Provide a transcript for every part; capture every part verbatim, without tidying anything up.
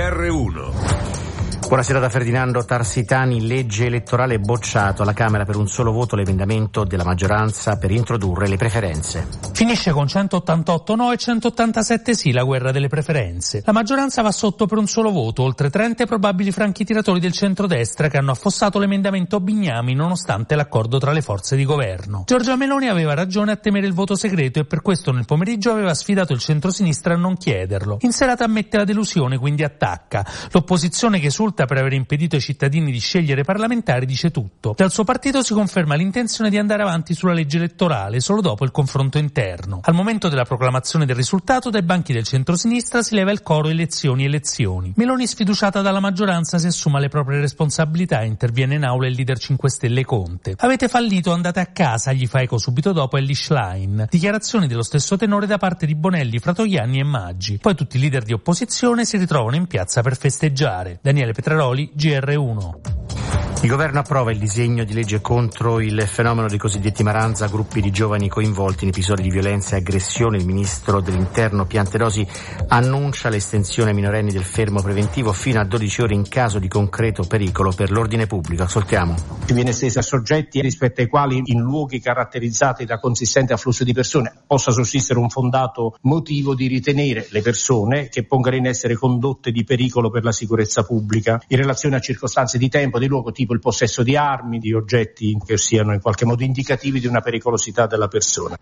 R uno. Buonasera da Ferdinando Tarsitani. Legge elettorale bocciato alla Camera per un solo voto l'emendamento della maggioranza per introdurre le preferenze. Finisce con centottantotto no e centottantasette sì la guerra delle preferenze. La maggioranza va sotto per un solo voto, oltre trenta probabili franchi tiratori del centrodestra che hanno affossato l'emendamento Bignami nonostante l'accordo tra le forze di governo. Giorgia Meloni aveva ragione a temere il voto segreto e per questo nel pomeriggio aveva sfidato il centrosinistra a non chiederlo. In serata ammette la delusione, quindi attacca. L'opposizione che esulta per aver impedito ai cittadini di scegliere parlamentari dice tutto. Dal suo partito si conferma l'intenzione di andare avanti sulla legge elettorale solo dopo il confronto interno. Al momento della proclamazione del risultato dai banchi del centrosinistra si leva il coro elezioni elezioni. Meloni, sfiduciata dalla maggioranza, si assuma le proprie responsabilità e interviene in aula il leader cinque Stelle Conte. Avete fallito, andate a casa, gli fa eco subito dopo Elly Schlein. Dichiarazioni dello stesso tenore da parte di Bonelli, Fratoianni e Maggi. Poi tutti i leader di opposizione si ritrovano in piazza per festeggiare. Daniele Petraroli, G R uno. Il governo approva il disegno di legge contro il fenomeno dei cosiddetti Maranza, gruppi di giovani coinvolti in episodi di violenza e aggressione. Il ministro dell'Interno Piantedosi annuncia l'estensione ai minorenni del fermo preventivo fino a dodici ore in caso di concreto pericolo per l'ordine pubblico. Ascoltiamo. Viene estesa a soggetti rispetto ai quali in luoghi caratterizzati da consistente afflusso di persone possa sussistere un fondato motivo di ritenere le persone che pongano in essere condotte di pericolo per la sicurezza pubblica in relazione a circostanze di tempo, di luogo, tipo il possesso di armi, di oggetti che siano in qualche modo indicativi di una pericolosità della persona.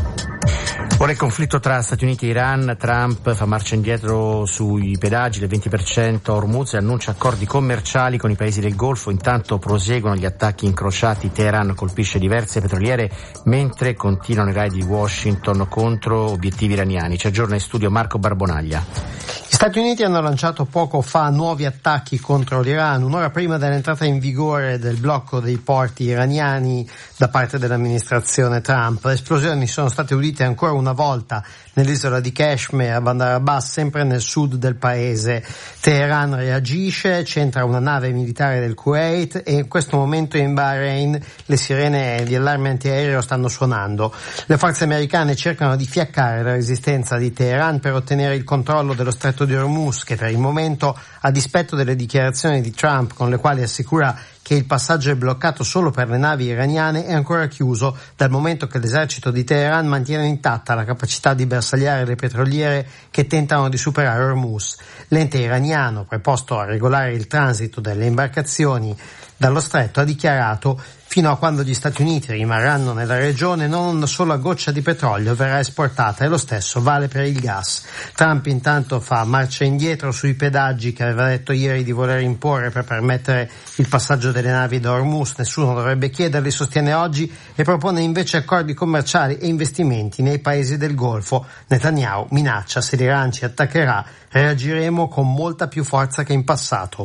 Ora il conflitto tra Stati Uniti e Iran. Trump fa marcia indietro sui pedaggi del venti per cento a Hormuz e annuncia accordi commerciali con i paesi del Golfo. Intanto proseguono gli attacchi incrociati. Teheran colpisce diverse petroliere mentre continuano i raid di Washington contro obiettivi iraniani. Ci aggiorna in studio Marco Barbonaglia. Gli Stati Uniti hanno lanciato poco fa nuovi attacchi contro l'Iran, un'ora prima dell'entrata in vigore del blocco dei porti iraniani da parte dell'amministrazione Trump. Le esplosioni sono state udite ancora una volta nell'isola di Kashmir, a Bandar Abbas, sempre nel sud del paese. Teheran reagisce, centra una nave militare del Kuwait e in questo momento in Bahrain le sirene di allarme antiaereo stanno suonando. Le forze americane cercano di fiaccare la resistenza di Teheran per ottenere il controllo dello stretto di Hormuz, che per il momento, a dispetto delle dichiarazioni di Trump con le quali assicura che il passaggio è bloccato solo per le navi iraniane, è ancora chiuso dal momento che l'esercito di Teheran mantiene intatta la capacità di bersagliare le petroliere che tentano di superare Hormuz. L'ente iraniano, preposto a regolare il transito delle imbarcazioni dallo stretto, ha dichiarato: fino a quando gli Stati Uniti rimarranno nella regione non una sola goccia di petrolio verrà esportata, e lo stesso vale per il gas. Trump intanto fa marcia indietro sui pedaggi che aveva detto ieri di voler imporre per permettere il passaggio delle navi da Hormuz. Nessuno dovrebbe chiederli, sostiene oggi, e propone invece accordi commerciali e investimenti nei paesi del Golfo. Netanyahu minaccia: se l'Iran ci attaccherà reagiremo con molta più forza che in passato.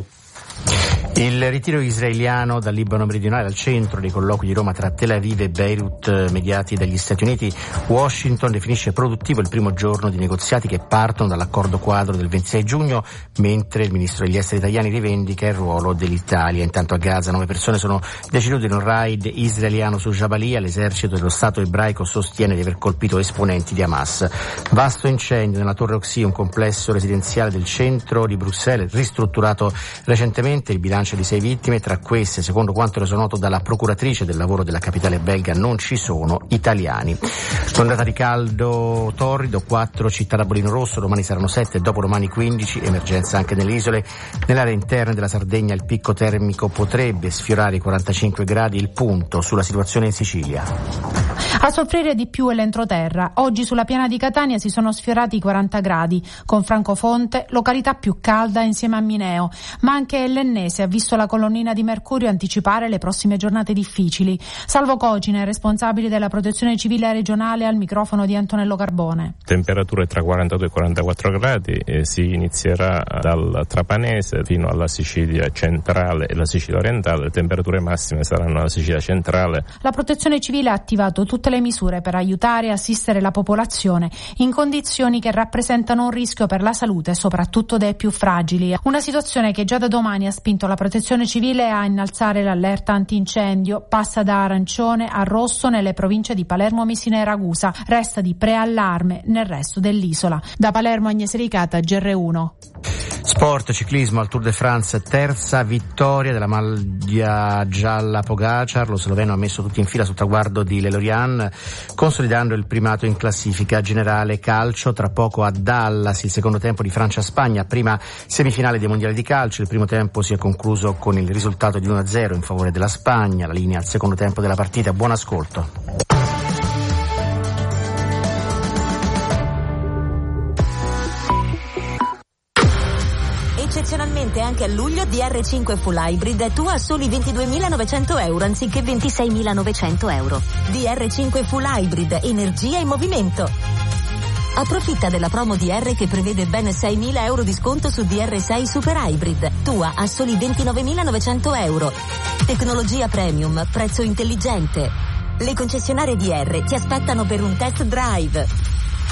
Il ritiro israeliano dal Libano meridionale al centro dei colloqui di Roma tra Tel Aviv e Beirut mediati dagli Stati Uniti. Washington definisce produttivo il primo giorno di negoziati che partono dall'accordo quadro del ventisei giugno, mentre il ministro degli esteri italiani rivendica il ruolo dell'Italia. Intanto a Gaza nove persone sono decedute in un raid israeliano su Jabalia. L'esercito dello Stato ebraico sostiene di aver colpito esponenti di Hamas. Vasto incendio nella Torre Oxy, un complesso residenziale del centro di Bruxelles, ristrutturato recentemente. Il bilancio di sei vittime, tra queste, secondo quanto reso noto dalla procuratrice del lavoro della capitale belga, non ci sono italiani. Ondata di caldo torrido, quattro città da bollino rosso, domani saranno sette, dopodomani quindici, emergenza anche nelle isole. Nell'area interna della Sardegna il picco termico potrebbe sfiorare i quarantacinque gradi, il punto sulla situazione in Sicilia. A soffrire di più è l'entroterra. Oggi sulla piana di Catania si sono sfiorati i quaranta gradi, con Francofonte, località più calda insieme a Mineo, ma anche l'Ennese ha visto la colonnina di mercurio anticipare le prossime giornate difficili. Salvo Cocine, responsabile della protezione civile regionale, al microfono di Antonello Carbone. Temperature tra quarantadue e quarantaquattro gradi, e si inizierà dal Trapanese fino alla Sicilia centrale e la Sicilia orientale. Le temperature massime saranno alla Sicilia centrale. La protezione civile ha attivato tutte le misure per aiutare e assistere la popolazione in condizioni che rappresentano un rischio per la salute, soprattutto dei più fragili. Una situazione che già da domani ha spinto la protezione civile a innalzare l'allerta antincendio. Passa da arancione a rosso nelle province di Palermo, Messina e Ragusa. Resta di preallarme nel resto dell'isola. Da Palermo, Agnese Ricata, G R uno. Sport, ciclismo al Tour de France, terza vittoria della maglia gialla Pogacar, lo sloveno ha messo tutti in fila sul traguardo di Lelorian, consolidando il primato in classifica generale. Calcio, tra poco a Dallas il secondo tempo di Francia-Spagna, prima semifinale dei mondiali di calcio. Il primo tempo si è concluso con il risultato di uno a zero in favore della Spagna, la linea al secondo tempo della partita. Buon ascolto. Eccezionalmente anche a luglio D R cinque Full Hybrid è tua a soli ventiduemilanovecento euro anziché ventiseiminanovecento euro. D R cinque Full Hybrid, energia in movimento. Approfitta della promo D R che prevede ben seimila euro di sconto su D R sei Super Hybrid, tua a soli ventinovemilanovecento euro. Tecnologia premium, prezzo intelligente. Le concessionarie D R ti aspettano per un test drive.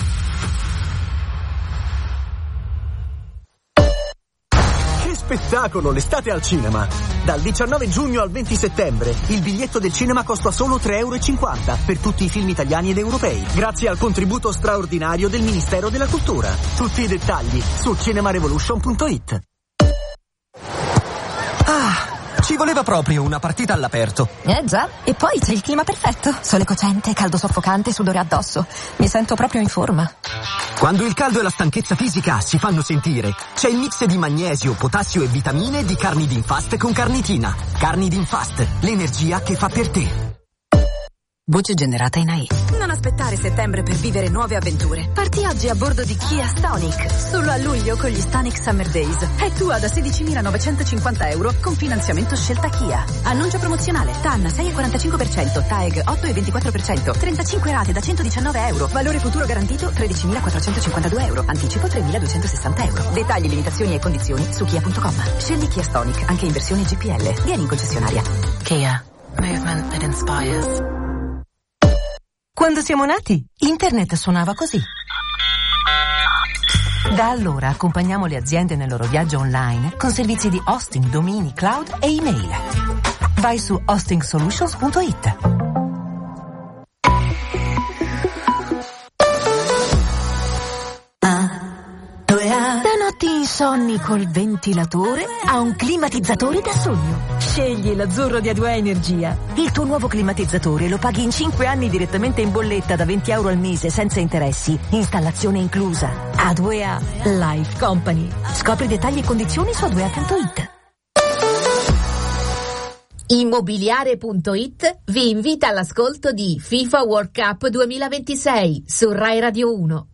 Spettacolo, l'estate al cinema! Dal diciannove giugno al venti settembre il biglietto del cinema costa solo tre euro e cinquanta per tutti i film italiani ed europei, grazie al contributo straordinario del Ministero della Cultura. Tutti i dettagli su cinemarevolution punto it. Ah, ci voleva proprio una partita all'aperto. Eh già, e poi c'è il clima perfetto. Sole cocente, caldo soffocante, sudore addosso. Mi sento proprio in forma. Quando il caldo e la stanchezza fisica si fanno sentire, c'è il mix di magnesio, potassio e vitamine di Carnidin Fast con carnitina. Carnidin Fast, l'energia che fa per te. Voce generata in A I. Non aspettare settembre per vivere nuove avventure. Parti oggi a bordo di Kia Stonic. Solo a luglio con gli Stonic Summer Days. È tua da sedicimilanovecentocinquanta euro con finanziamento scelta Kia. Annuncio promozionale. T A N sei virgola quarantacinque per cento, T A E G otto virgola ventiquattro per cento, trentacinque rate da centodiciannove euro. Valore futuro garantito tredicimilaquattrocentocinquantadue euro. Anticipo tremiladuecentosessanta euro. Dettagli, limitazioni e condizioni su kia punto com. Scegli Kia Stonic anche in versione G P L. Vieni in concessionaria. Kia. Movement that inspires. Quando siamo nati, internet suonava così. Da allora accompagniamo le aziende nel loro viaggio online con servizi di hosting, domini, cloud e email. Vai su hosting solutions punto it. Da notti insonni col ventilatore a un climatizzatore da sogno. Scegli l'Azzurro di A due A Energia. Il tuo nuovo climatizzatore lo paghi in cinque anni direttamente in bolletta da venti euro al mese senza interessi. Installazione inclusa. A due A Life Company. Scopri dettagli e condizioni su a due a punto it. Immobiliare punto it vi invita all'ascolto di FIFA World Cup duemilaventisei su Rai Radio uno.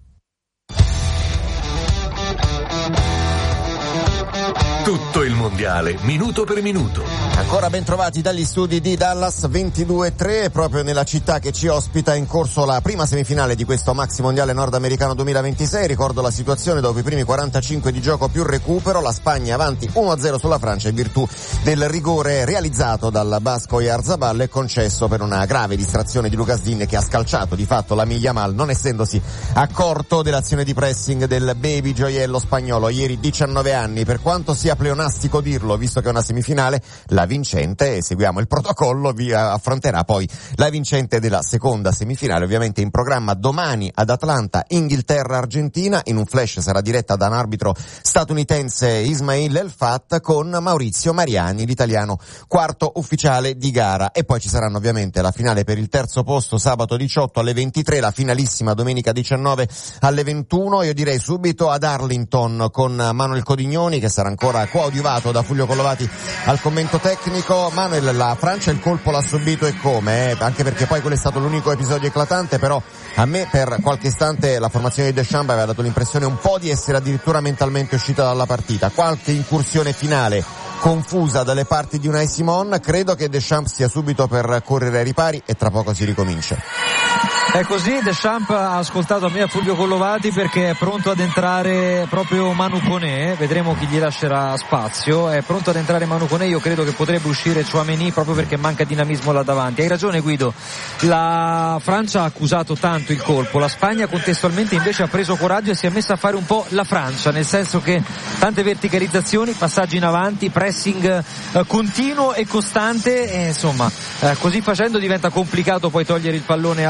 Tutto il mondiale, minuto per minuto. Ancora ben trovati dagli studi di Dallas, ventidue tre, proprio nella città che ci ospita, in corso la prima semifinale di questo Maxi Mondiale Nordamericano duemilaventisei. Ricordo la situazione: dopo i primi quarantacinque di gioco più recupero, la Spagna avanti uno a zero sulla Francia in virtù del rigore realizzato dal basco Oyarzabal e concesso per una grave distrazione di Lucas Digne, che ha scalciato di fatto la Yamal, non essendosi accorto dell'azione di pressing del baby gioiello spagnolo, ieri diciannove anni. Per quanto sia pleonastico dirlo, visto che è una semifinale, la vincente, e seguiamo il protocollo, vi affronterà poi la vincente della seconda semifinale, ovviamente in programma domani ad Atlanta, Inghilterra-Argentina. In un flash sarà diretta da un arbitro statunitense, Ismail El Fat, con Maurizio Mariani, l'italiano quarto ufficiale di gara. E poi ci saranno ovviamente la finale per il terzo posto sabato diciotto alle ventitré, la finalissima domenica diciannove alle ventuno. Io direi subito ad Arlington con Manuel Codignoni, che sarà ancora coadiuvato da Fulvio Collovati al commento tecnico. Manuel, la Francia il colpo l'ha subito e come, eh? Anche perché poi quello è stato l'unico episodio eclatante, però a me per qualche istante la formazione di Deschamps aveva dato l'impressione un po' di essere addirittura mentalmente uscita dalla partita. Qualche incursione finale confusa dalle parti di Unai Simon. Credo che Deschamps sia subito per correre ai ripari e tra poco si ricomincia. È così, Deschamps ha ascoltato a me a Fulvio Collovati perché è pronto ad entrare proprio Manu Koné, vedremo chi gli lascerà spazio. È pronto ad entrare Manu Koné, io credo che potrebbe uscire Tchouaméni proprio perché manca dinamismo là davanti. Hai ragione Guido, la Francia ha accusato tanto il colpo, la Spagna contestualmente invece ha preso coraggio e si è messa a fare un po' la Francia, nel senso che tante verticalizzazioni, passaggi in avanti, pressing eh, continuo e costante, e insomma eh, così facendo diventa complicato poi togliere il pallone alla squadra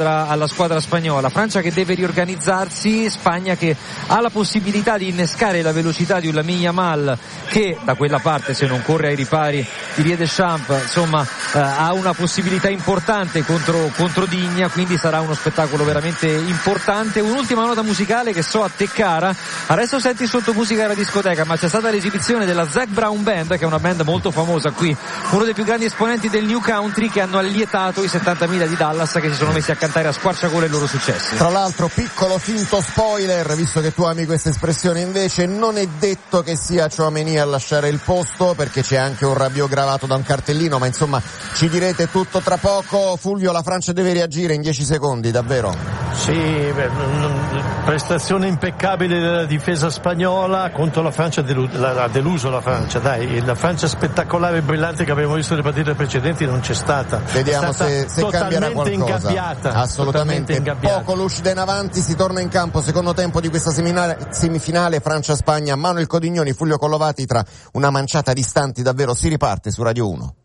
squadra, alla squadra spagnola. Francia che deve riorganizzarsi, Spagna che ha la possibilità di innescare la velocità di un Lamine Yamal che da quella parte, se non corre ai ripari di Didier Deschamps, insomma eh, ha una possibilità importante contro, contro Digna, quindi sarà uno spettacolo veramente importante. Un'ultima nota musicale che so a te cara, adesso senti sotto musica della discoteca, ma c'è stata l'esibizione della Zac Brown Band, che è una band molto famosa qui, uno dei più grandi esponenti del New Country, che hanno allietato i settantamila di Dallas che si sono messi a cantare a squarciagola i loro successi. Tra l'altro, piccolo finto spoiler, visto che tu ami questa espressione, invece non è detto che sia Tchouaméni a lasciare il posto, perché c'è anche un Rabiot gravato da un cartellino, ma insomma ci direte tutto tra poco. Fulvio, la Francia deve reagire in dieci secondi, davvero? Sì, beh, prestazione impeccabile della difesa spagnola contro la Francia, ha deluso la Francia, dai, la Francia spettacolare e brillante che abbiamo visto nelle partite precedenti non c'è stata. Vediamo stata se, se cambierà qualcosa. Ingabbiata, assolutamente ingabbiata. Poco lucida in avanti, si torna in campo, secondo tempo di questa semifinale, semifinale Francia-Spagna. Manuel Codignoni, Fulvio Collovati, tra una manciata di istanti davvero si riparte su Radio uno.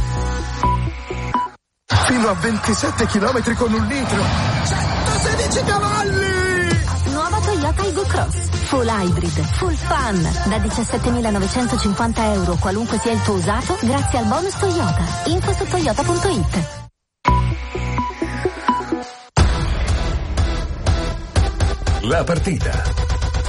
Fino a ventisette chilometri con un litro, centosedici cavalli! Nuova Toyota Igo Cross, full hybrid, full fun, da diciassettemilanovecentocinquanta euro qualunque sia il tuo usato, grazie al bonus Toyota. Info su toyota punto it. La partita.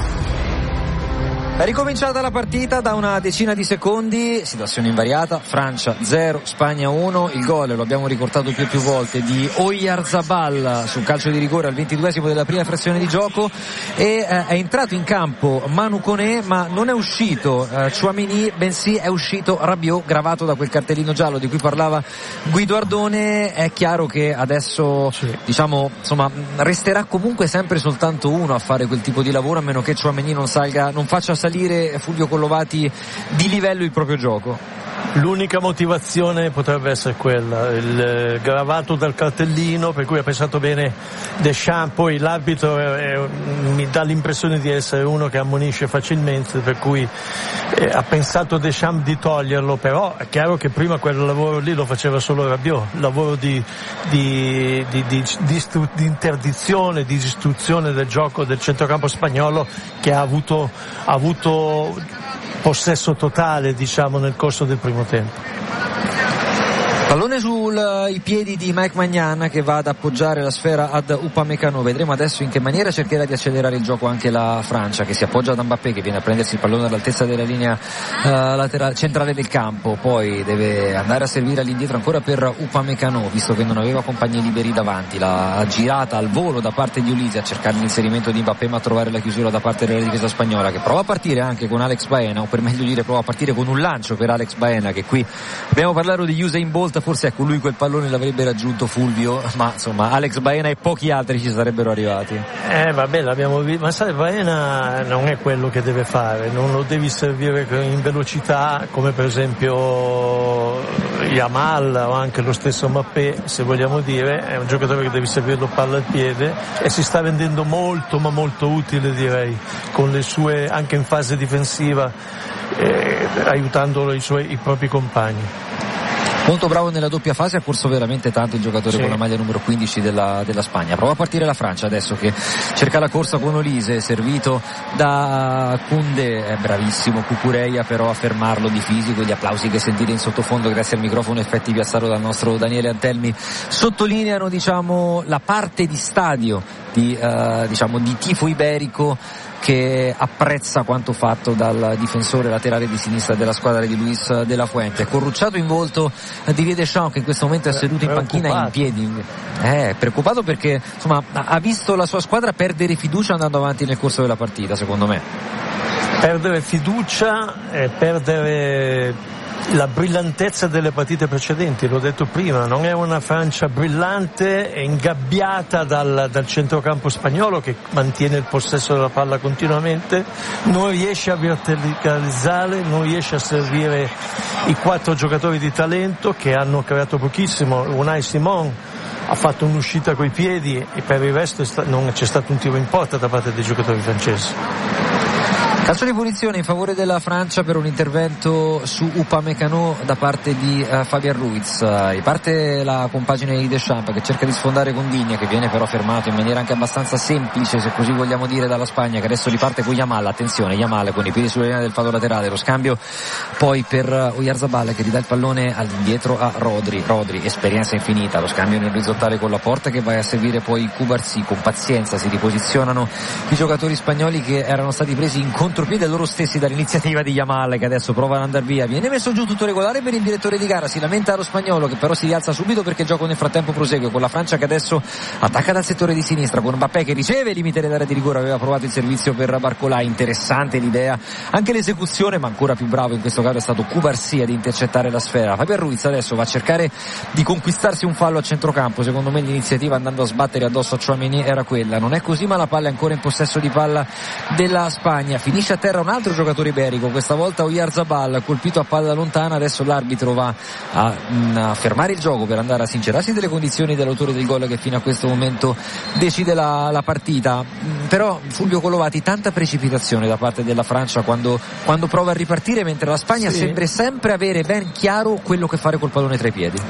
È ricominciata la partita da una decina di secondi, situazione invariata, Francia zero, Spagna uno, il gol, lo abbiamo ricordato più e più volte, di Oyarzabal sul calcio di rigore al ventiduesimo della prima frazione di gioco, e eh, è entrato in campo Manu Koné, ma non è uscito eh, Tchouaméni, bensì è uscito Rabiot, gravato da quel cartellino giallo di cui parlava Guido Ardone. È chiaro che adesso sì. diciamo insomma resterà comunque sempre soltanto uno a fare quel tipo di lavoro, a meno che Tchouaméni non salga, non faccia salire Fulvio Collovati di livello il proprio gioco. L'unica motivazione potrebbe essere quella, il gravato dal cartellino, per cui ha pensato bene Deschamps. Poi l'arbitro è, è, mi dà l'impressione di essere uno che ammonisce facilmente, per cui eh, ha pensato Deschamps di toglierlo, però è chiaro che prima quel lavoro lì lo faceva solo Rabiot, il lavoro di, di, di, di, di, di interdizione, di distruzione del gioco del centrocampo spagnolo, che ha avuto, ha avuto possesso totale, diciamo, nel corso del primo tempo. Pallone sui piedi di Mike Maignan che va ad appoggiare la sfera ad Upamecano. Vedremo adesso in che maniera cercherà di accelerare il gioco anche la Francia, che si appoggia ad Mbappé, che viene a prendersi il pallone all'altezza della linea uh, laterale, centrale del campo, poi deve andare a servire all'indietro ancora per Upamecano, visto che non aveva compagni liberi davanti. La girata al volo da parte di Ulisi a cercare l'inserimento di Mbappé, ma a trovare la chiusura da parte della difesa spagnola, che prova a partire anche con Alex Baena, o per meglio dire prova a partire con un lancio per Alex Baena, che qui abbiamo parlato di Usain Bolt, forse ecco lui quel pallone l'avrebbe raggiunto, Fulvio, ma insomma Alex Baena e pochi altri ci sarebbero arrivati. Eh vabbè, l'abbiamo visto, ma sai, Baena non è quello che deve fare, non lo devi servire in velocità come per esempio Yamal o anche lo stesso Mbappé, se vogliamo dire. È un giocatore che devi servirlo palla al piede, e si sta rendendo molto ma molto utile, direi, con le sue, anche in fase difensiva, eh, aiutando i suoi i propri compagni. Molto bravo nella doppia fase, ha corso veramente tanto il giocatore sì. con la maglia numero quindici della, della Spagna. Prova a partire la Francia adesso, che cerca la corsa con Olise, servito da Koundé, è bravissimo Cucurella però a fermarlo di fisico. Gli applausi che sentite in sottofondo grazie al microfono effetti piazzato dal nostro Daniele Antelmi sottolineano, diciamo, la parte di stadio di, uh, diciamo, di tifo iberico che apprezza quanto fatto dal difensore laterale di sinistra della squadra di Luis de la Fuente. Corrucciato in volto di Didier Deschamps, che in questo momento è seduto in panchina in piedi, è preoccupato perché insomma ha visto la sua squadra perdere fiducia andando avanti nel corso della partita. Secondo me perdere fiducia e perdere la brillantezza delle partite precedenti, l'ho detto prima, non è una Francia brillante, è ingabbiata dal, dal centrocampo spagnolo, che mantiene il possesso della palla continuamente, non riesce a verticalizzare, non riesce a servire i quattro giocatori di talento che hanno creato pochissimo. Unai Simon ha fatto un'uscita coi piedi e per il resto non c'è stato un tiro in porta da parte dei giocatori francesi. Calcio di punizione in favore della Francia per un intervento su Upamecano da parte di uh, Fabian Ruiz. Uh, riparte la compagine di Deschamps che cerca di sfondare con Digne, che viene però fermato in maniera anche abbastanza semplice, se così vogliamo dire, dalla Spagna, che adesso riparte con Yamal. Attenzione, Yamal con i piedi sulla linea del fallo laterale, lo scambio poi per uh, Oyarzabal che ridà il pallone all'indietro a Rodri. Rodri, esperienza infinita, lo scambio nell'orizzontale con la porta che va a seguire poi Cubarsí. Con pazienza si riposizionano i giocatori spagnoli che erano stati presi in contropiede loro stessi dall'iniziativa di Yamal, che adesso prova ad andare via. Viene messo giù tutto regolare per il direttore di gara, si lamenta lo spagnolo che però si rialza subito perché il gioco nel frattempo prosegue con la Francia che adesso attacca dal settore di sinistra con Mbappé che riceve il limite dell'area di rigore. Aveva provato il servizio per Barcola, interessante l'idea, anche l'esecuzione, ma ancora più bravo in questo caso è stato Cubarsí ad intercettare la sfera. Fabian Ruiz adesso va a cercare di conquistarsi un fallo a centrocampo. Secondo me l'iniziativa andando a sbattere addosso a Tchouaméni era quella, non è così, ma la palla è ancora in possesso di palla della Spagna. Finisce a terra un altro giocatore iberico, questa volta Oyarzabal, colpito a palla lontana. Adesso l'arbitro va a, a fermare il gioco per andare a sincerarsi delle condizioni dell'autore del gol che fino a questo momento decide la, la partita. Però Fulvio Collovati, tanta precipitazione da parte della Francia quando, quando prova a ripartire, mentre la Spagna sì. sembra sempre avere ben chiaro quello che fare col pallone tra i piedi.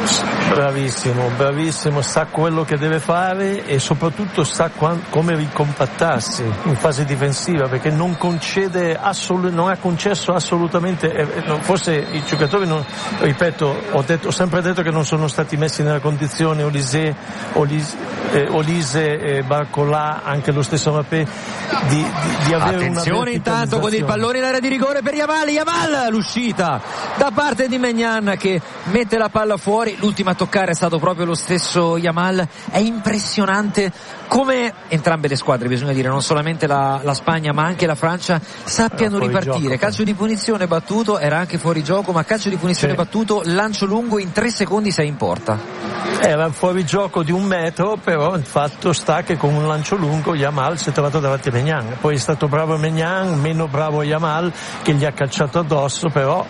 Bravissimo, bravissimo, sa quello che deve fare e soprattutto sa quant- come ricompattarsi in fase difensiva, perché non concede assolut- non ha concesso assolutamente, eh, non, forse i giocatori non, ripeto, ho, detto, ho sempre detto che non sono stati messi nella condizione Olise, Olise, eh, Olise eh, Barcola, anche lo stesso Mbappé di, di, di avere attenzione una intanto con il pallone in area di rigore per Yamal. Yamal, l'uscita da parte di Maignan che mette la palla fuori. L'ultima a toccare è stato proprio lo stesso Yamal. È impressionante come entrambe le squadre, bisogna dire, non solamente la, la Spagna ma anche la Francia, sappiano ripartire. Gioco, calcio di punizione battuto, era anche fuori gioco, ma calcio di punizione sì. battuto, lancio lungo, in tre secondi sei in porta. Era fuori gioco di un metro, però il fatto sta che con un lancio lungo Yamal si è trovato davanti a Maignan. Poi è stato bravo Maignan, meno bravo Yamal che gli ha calciato addosso, però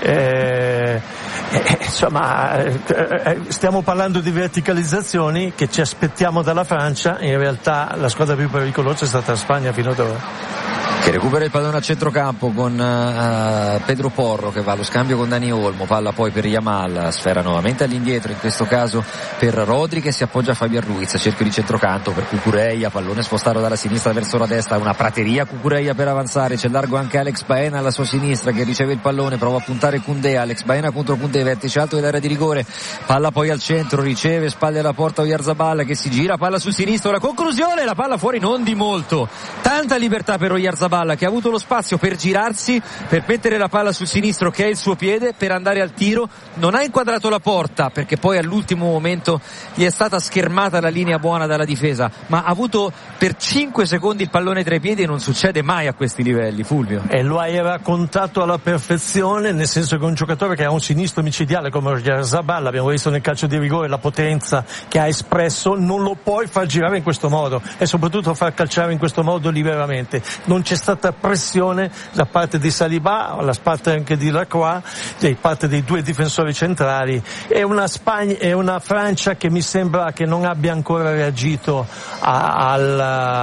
eh, eh, insomma eh, stiamo parlando di verticalizzazioni che ci aspettiamo dalla Francia. In realtà la squadra più pericolosa è stata la Spagna fino ad ora, che recupera il pallone a centrocampo con uh, Pedro Porro che va allo scambio con Dani Olmo. Palla poi per Yamal, sfera nuovamente all'indietro, in questo caso per Rodri che si appoggia a Fabian Ruiz. Cerchio di centrocampo per Cucurella, pallone spostato dalla sinistra verso la destra, una prateria Cucurella per avanzare, c'è largo anche Alex Baena alla sua sinistra che riceve il pallone, prova a puntare Koundé. Alex Baena contro Koundé, vertice alto dell'area di rigore, palla poi al centro, riceve, spalle alla porta Oyarzabal che si gira, palla sul sinistro, la conclusione, la palla fuori non di molto, tanta libertà per Oyarzabal che ha avuto lo spazio per girarsi, per mettere la palla sul sinistro che è il suo piede, per andare al tiro. Non ha inquadrato la porta perché poi all'ultimo momento gli è stata schermata la linea buona dalla difesa, ma ha avuto per cinque secondi il pallone tra i piedi e non succede mai a questi livelli, Fulvio. E lo hai raccontato alla perfezione, nel senso che un giocatore che ha un sinistro micidiale come Oyarzabal, abbiamo visto nel calcio di rigore la potenza che ha espresso, non lo puoi far girare in questo modo e soprattutto far calciare in questo modo liberamente. Non c'è stata pressione da parte di Saliba, da parte anche di Lacroix, da parte dei due difensori centrali. È una Spagna, è una Francia che mi sembra che non abbia ancora reagito a, al,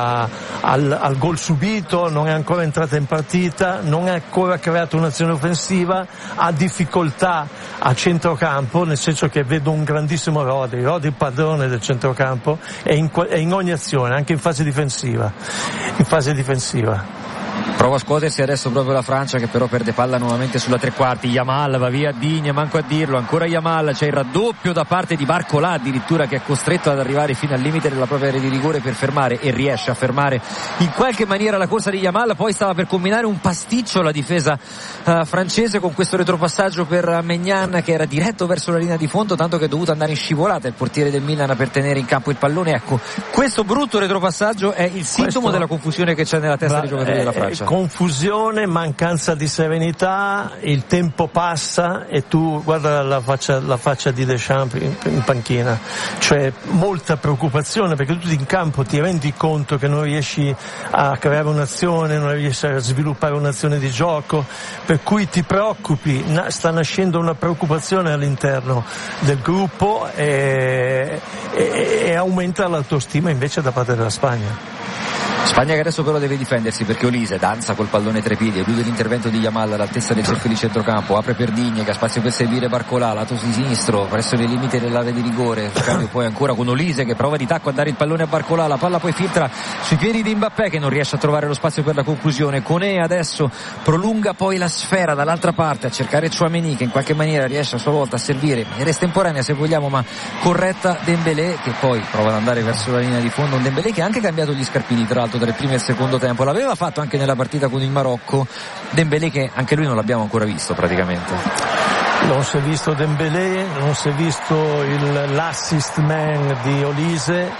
al, al gol subito, non è ancora entrata in partita, non ha ancora creato un'azione offensiva, ha difficoltà a centrocampo, nel senso che vedo un grandissimo Rodri, Rodri il padrone del centrocampo, è in, è in ogni azione, anche in fase difensiva, in fase difensiva. Prova a scuotersi adesso proprio la Francia che però perde palla nuovamente sulla tre quarti. Yamal va via, Digne, manco a dirlo, ancora Yamal, c'è il raddoppio da parte di Barcola addirittura che è costretto ad arrivare fino al limite della propria area di rigore per fermare, e riesce a fermare in qualche maniera la corsa di Yamal. Poi stava per combinare un pasticcio la difesa uh, francese con questo retropassaggio per Maignan che era diretto verso la linea di fondo, tanto che è dovuto andare in scivolata il portiere del Milan per tenere in campo il pallone. Ecco, questo brutto retropassaggio è il sintomo questo... della confusione che c'è nella testa dei giocatori della Francia. Confusione, mancanza di serenità, il tempo passa e tu guarda la faccia, la faccia di Deschamps in, in panchina, cioè molta preoccupazione perché tu in campo ti rendi conto che non riesci a creare un'azione, non riesci a sviluppare un'azione di gioco, per cui ti preoccupi, sta nascendo una preoccupazione all'interno del gruppo e, e, e aumenta l'autostima invece da parte della Spagna. Spagna che adesso però deve difendersi perché Olise danza col pallone tra i piedi, elude l'intervento di Yamal all'altezza del cerchio di centrocampo, apre per Digne che ha spazio per servire Barcolà, lato sinistro presso le limiti dell'area di rigore, scambio poi ancora con Olise che prova di tacco a dare il pallone a Barcolà, la palla poi filtra sui piedi di Mbappé che non riesce a trovare lo spazio per la conclusione. Koné adesso prolunga poi la sfera dall'altra parte a cercare Tchouaméni che in qualche maniera riesce a sua volta a servire in estemporanea se vogliamo ma corretta Dembélé che poi prova ad andare verso la linea di fondo, un Dembélé che ha anche cambiato gli scarpini tra l'altro tra il primo e il secondo tempo, l'aveva fatto anche nella partita con il Marocco. Dembélé che anche lui non l'abbiamo ancora visto praticamente. Non si è visto Dembélé, non si è visto il, l'assist man di Olise,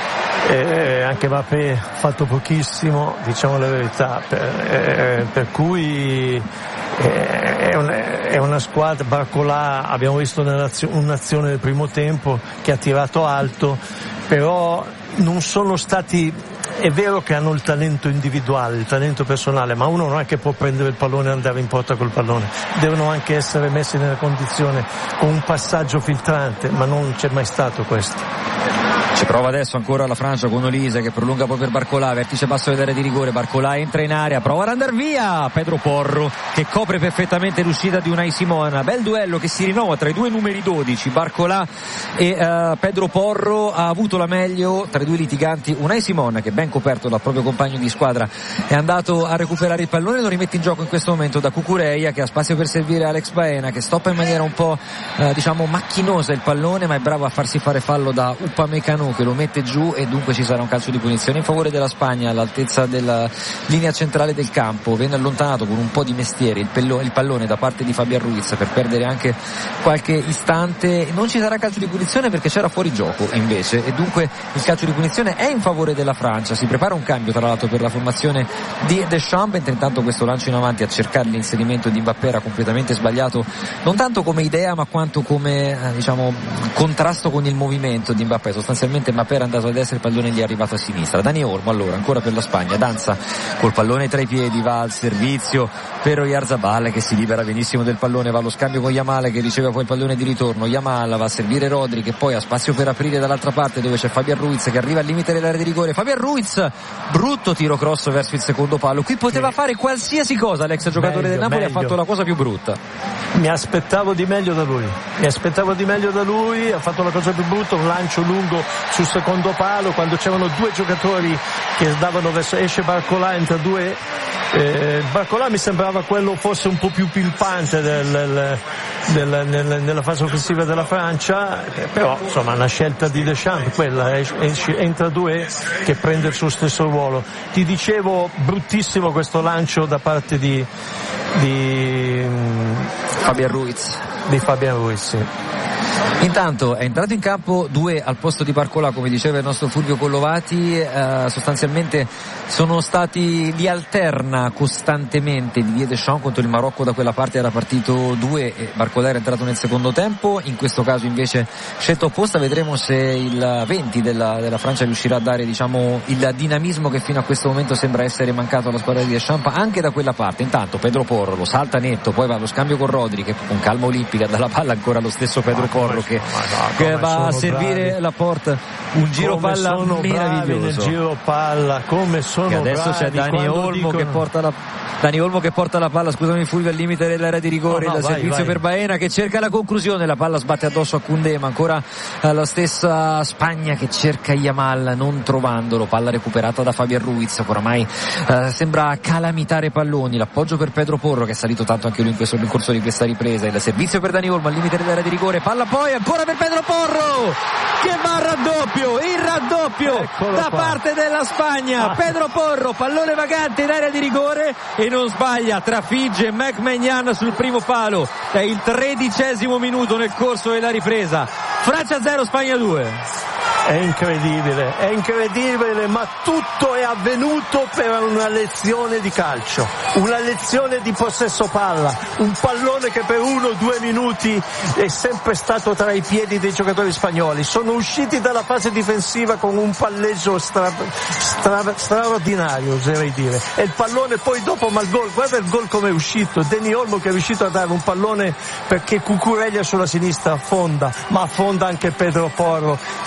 eh, anche Mbappé ha fatto pochissimo, diciamo la verità, per, eh, per cui eh, è, un, è una squadra. Barcolà abbiamo visto un'azione del primo tempo che ha tirato alto, però non sono stati. È vero che hanno il talento individuale, il talento personale, ma uno non è che può prendere il pallone e andare in porta col pallone, devono anche essere messi nella condizione con un passaggio filtrante, ma non c'è mai stato questo. Ci prova adesso ancora la Francia con Olise che prolunga poi per Barcolà, vertice basso dell'area di rigore, Barcolà entra in area, prova ad andare via, Pedro Porro che copre perfettamente l'uscita di Unai Simon, bel duello che si rinnova tra i due numeri dodici, Barcolà e uh, Pedro Porro, ha avuto la meglio tra i due litiganti Unai Simon che ben coperto dal proprio compagno di squadra è andato a recuperare il pallone, lo rimette in gioco in questo momento da Cucurella che ha spazio per servire Alex Baena che stoppa in maniera un po' uh, diciamo macchinosa il pallone ma è bravo a farsi fare fallo da Upamecano che lo mette giù e dunque ci sarà un calcio di punizione in favore della Spagna all'altezza della linea centrale del campo. Venne allontanato con un po' di mestiere il, pello, il pallone da parte di Fabian Ruiz per perdere anche qualche istante. Non ci sarà calcio di punizione perché c'era fuori gioco invece e dunque il calcio di punizione è in favore della Francia. Si prepara un cambio tra l'altro per la formazione di Deschamps, mentre intanto questo lancio in avanti a cercare l'inserimento di Mbappé era completamente sbagliato, non tanto come idea ma quanto come eh, diciamo contrasto con il movimento di Mbappé. Sostanzialmente Mbappé era andato a destra, il pallone gli è arrivato a sinistra. Dani Olmo allora ancora per la Spagna, danza col pallone tra i piedi, va al servizio per Oyarzabal che si libera benissimo del pallone, va allo scambio con Yamal che riceve poi il pallone di ritorno, Yamal va a servire Rodri che poi ha spazio per aprire dall'altra parte dove c'è Fabian Ruiz che arriva al limite dell'area di rigore. Fabian Ruiz, brutto tiro cross verso il secondo palo, qui poteva sì. fare qualsiasi cosa l'ex giocatore meglio, del Napoli, meglio. Ha fatto la cosa più brutta. Mi aspettavo di meglio da lui, mi aspettavo di meglio da lui, ha fatto la cosa più brutta, un lancio lungo sul secondo palo quando c'erano due giocatori che andavano verso, esce Barcolà, entra due, eh, Barcolà mi sembrava quello forse un po' più pimpante del, del, del, nel, nella fase offensiva della Francia, eh, però insomma una scelta di Deschamps quella, esce, entra due che prende il suo stesso ruolo. Ti dicevo bruttissimo questo lancio da parte di di Fabian Ruiz di Fabian Ruiz sì. Intanto è entrato in campo due al posto di Barcolà, come diceva il nostro Fulvio Collovati, eh, sostanzialmente sono stati li alterna costantemente Didier Deschamps. Contro il Marocco da quella parte era partito due e Barcolà era entrato nel secondo tempo, in questo caso invece scelta opposta. Vedremo se il venti della, della Francia riuscirà a dare diciamo il dinamismo che fino a questo momento sembra essere mancato alla squadra di Deschamps anche da quella parte. Intanto Pedro Porro lo salta netto, poi va allo scambio con Rodri che con calma olimpica dà la palla ancora lo stesso Pedro Porro che, no, che va a servire bravi. La porta, un giro come palla meraviglioso nel giro palla, come sono che adesso bravi c'è Dani Olmo dicono... che porta la Dani Olmo che porta la palla, scusami Fulvio, al limite dell'area di rigore, no, no, il vai, servizio vai. per Baena che cerca la conclusione, la palla sbatte addosso a Koundé, ma ancora la stessa Spagna che cerca Yamal non trovandolo, palla recuperata da Fabian Ruiz che oramai eh, sembra calamitare palloni, l'appoggio per Pedro Porro che è salito tanto anche lui in questo nel corso di questa ripresa, il servizio per Dani Olmo al limite dell'area di rigore, palla poi ancora per Pedro Porro che va al raddoppio, il raddoppio Eccolo da qua. parte della Spagna, ah. Pedro Porro, pallone vagante in area di rigore e non sbaglia, trafigge McMahon sul primo palo, è il tredicesimo minuto nel corso della ripresa. Francia zero, Spagna due. È incredibile, è incredibile, ma tutto è avvenuto per una lezione di calcio, una lezione di possesso palla, un pallone che per uno o due minuti è sempre stato tra i piedi dei giocatori spagnoli, sono usciti dalla fase difensiva con un palleggio stra, stra, straordinario, oserei dire, e il pallone poi dopo, ma il gol, guarda il gol come è uscito, Dani Olmo che è riuscito a dare un pallone perché Cucurella sulla sinistra affonda, ma affonda anche Pedro Porro che fa il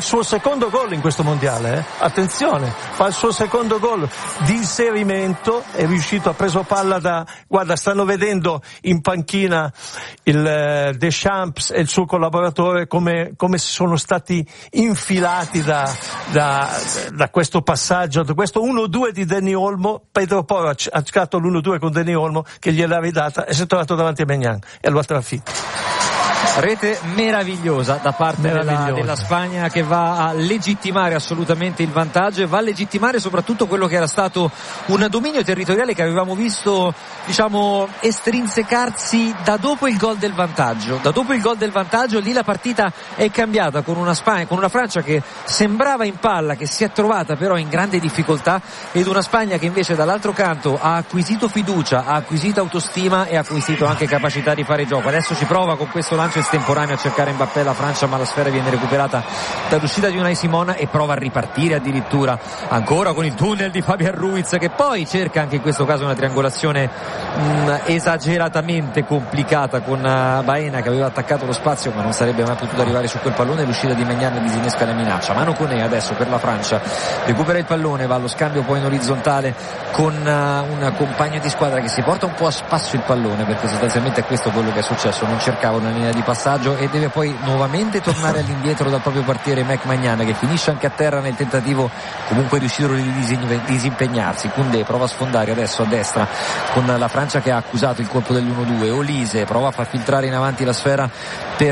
suo secondo gol in questo mondiale, eh? Attenzione, fa il suo secondo gol di inserimento, è riuscito, ha preso palla da, guarda, stanno vedendo in panchina il eh, Deschamps e il suo collaboratore come, come sono stati infilati da, da, da questo passaggio, da questo uno due di Dani Olmo. Pedro Porro ha cercato l'uno due con Dani Olmo che gliel'ha ridata e si è trovato davanti a Maignan e lo ha trafitto. Rete meravigliosa da parte meravigliosa. Della, della Spagna, che va a legittimare assolutamente il vantaggio e va a legittimare soprattutto quello che era stato un dominio territoriale che avevamo visto, diciamo, estrinsecarsi da dopo il gol del vantaggio. Da dopo il gol del vantaggio lì la partita è cambiata, con una Spagna, con una Francia che sembrava in palla, che si è trovata però in grande difficoltà, ed una Spagna che invece dall'altro canto ha acquisito fiducia, ha acquisito autostima e ha acquisito anche capacità di fare gioco. Adesso ci prova con questo lancio estemporaneo a cercare Mbappé la Francia, ma la sfera viene recuperata dall'uscita di Unai Simon e prova a ripartire addirittura ancora con il tunnel di Fabian Ruiz, che poi cerca anche in questo caso una triangolazione mh, esageratamente complicata con uh, Baena, che aveva attaccato lo spazio ma non sarebbe mai potuto arrivare su quel pallone. L'uscita di Maignan disinnesca la minaccia. Manu Koné adesso per la Francia recupera il pallone, va allo scambio poi in orizzontale con uh, un compagno di squadra che si porta un po' a spasso il pallone, perché sostanzialmente è questo quello che è successo, non cercava una linea di passaggio e deve poi nuovamente tornare all'indietro dal proprio portiere Mec Maignan, che finisce anche a terra nel tentativo comunque riuscito di disimpegnarsi. Koundé prova a sfondare adesso a destra con la Francia che ha accusato il colpo dell'uno due. Olise prova a far filtrare in avanti la sfera per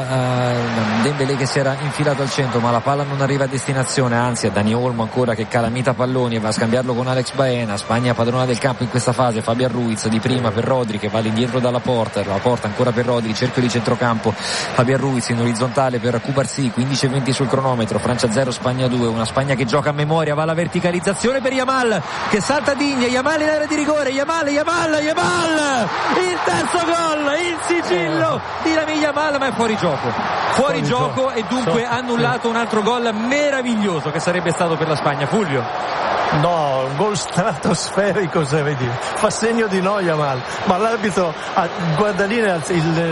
uh, Dembélé che si era infilato al centro, ma la palla non arriva a destinazione, anzi è Dani Olmo ancora che calamita palloni e va a scambiarlo con Alex Baena. Spagna padrona del campo in questa fase, Fabian Ruiz di prima per Rodri che va all'indietro dalla porta, la porta ancora per Rodri, cerchio di centrocampo, Fabian Ruiz in orizzontale per Cubarsí, quindici e venti sul cronometro, Francia zero Spagna due, una Spagna che gioca a memoria, va alla verticalizzazione per Yamal che salta Digne, Yamal in area di rigore, Yamal, Yamal, Yamal, il terzo gol, il sigillo di Lamine Yamal, ma è fuori gioco, fuori, fuori gioco, gioco e dunque so, annullato sì. Un altro gol meraviglioso che sarebbe stato per la Spagna. Fulvio? No, un gol stratosferico, se vedi, fa segno di no Yamal, ma l'arbitro ha, guarda lì il, il,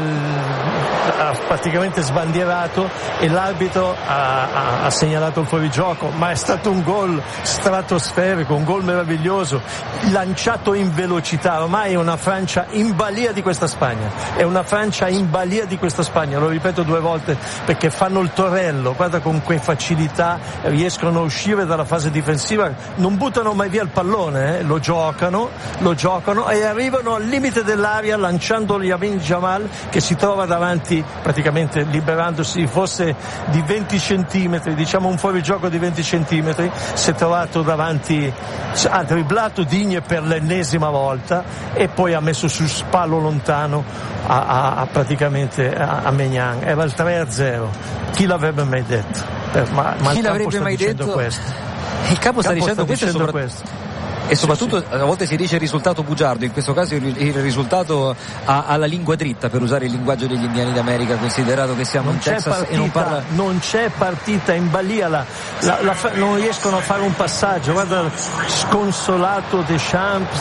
ha praticamente sbandierato e l'arbitro ha, ha, ha segnalato il fuorigioco, ma è stato un gol stratosferico, un gol meraviglioso, lanciato in velocità. Ormai è una Francia in balia di questa Spagna, è una Francia in balia di questa Spagna, lo ripeto due volte perché fanno il torello, guarda con che facilità riescono a uscire dalla fase difensiva, non buttano mai via il pallone, eh? lo giocano, lo giocano e arrivano al limite dell'area lanciando Lamine Yamal che si trova davanti, praticamente liberandosi forse di venti centimetri, diciamo un fuorigioco di venti centimetri, si è trovato davanti, ha dribblato Digne per l'ennesima volta e poi ha messo sul spallo lontano a, a, a praticamente a, a Maignan. Era il tre a zero, chi l'avrebbe mai detto? Eh, ma, ma chi l'avrebbe mai detto? Questo. Il capo sta Capo dicendo, sta questo, dicendo sopra... questo e soprattutto sì, sì. A volte si dice il risultato bugiardo, in questo caso il, il risultato ha, ha la lingua dritta, per usare il linguaggio degli indiani d'America, considerato che siamo non in Texas partita, e non parla non c'è partita, in balia la, la, la, non riescono a fare un passaggio, guarda sconsolato Deschamps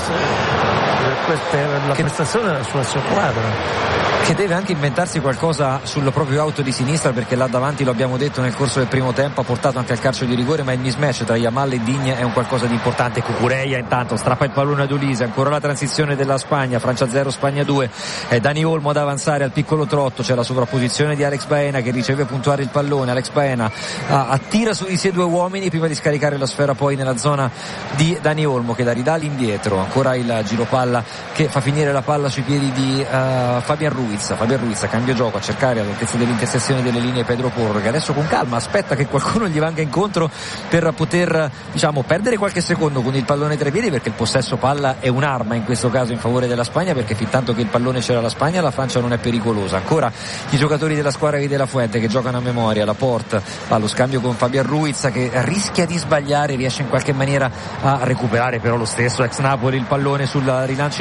per, per la che... prestazione della sua squadra, che deve anche inventarsi qualcosa sul proprio auto di sinistra, perché là davanti, lo abbiamo detto nel corso del primo tempo, ha portato anche al calcio di rigore, ma il mismatch tra Yamal e Digne è un qualcosa di importante. Cucureia intanto strappa il pallone ad Olise, ancora la transizione della Spagna, Francia zero Spagna due, è Dani Olmo ad avanzare al piccolo trotto, c'è la sovrapposizione di Alex Baena che riceve puntuare il pallone, Alex Baena ah, attira su di sé due uomini prima di scaricare la sfera poi nella zona di Dani Olmo che la ridà all'indietro, ancora il giro palla che fa finire la palla sui piedi di uh, Fabian Ruiz. Fabian Ruiz a cambio gioco a cercare all'altezza dell'intersezione delle linee Pedro Porro, che adesso con calma aspetta che qualcuno gli venga incontro per poter, diciamo, perdere qualche secondo con il pallone tra i piedi, perché il possesso palla è un'arma in questo caso in favore della Spagna, perché fin tanto che il pallone c'era la Spagna la Francia non è pericolosa. Ancora i giocatori della squadra di De La Fuente che giocano a memoria, Laporte fa lo scambio con Fabian Ruiz che rischia di sbagliare, riesce in qualche maniera a recuperare però lo stesso ex Napoli il pallone sul rilancio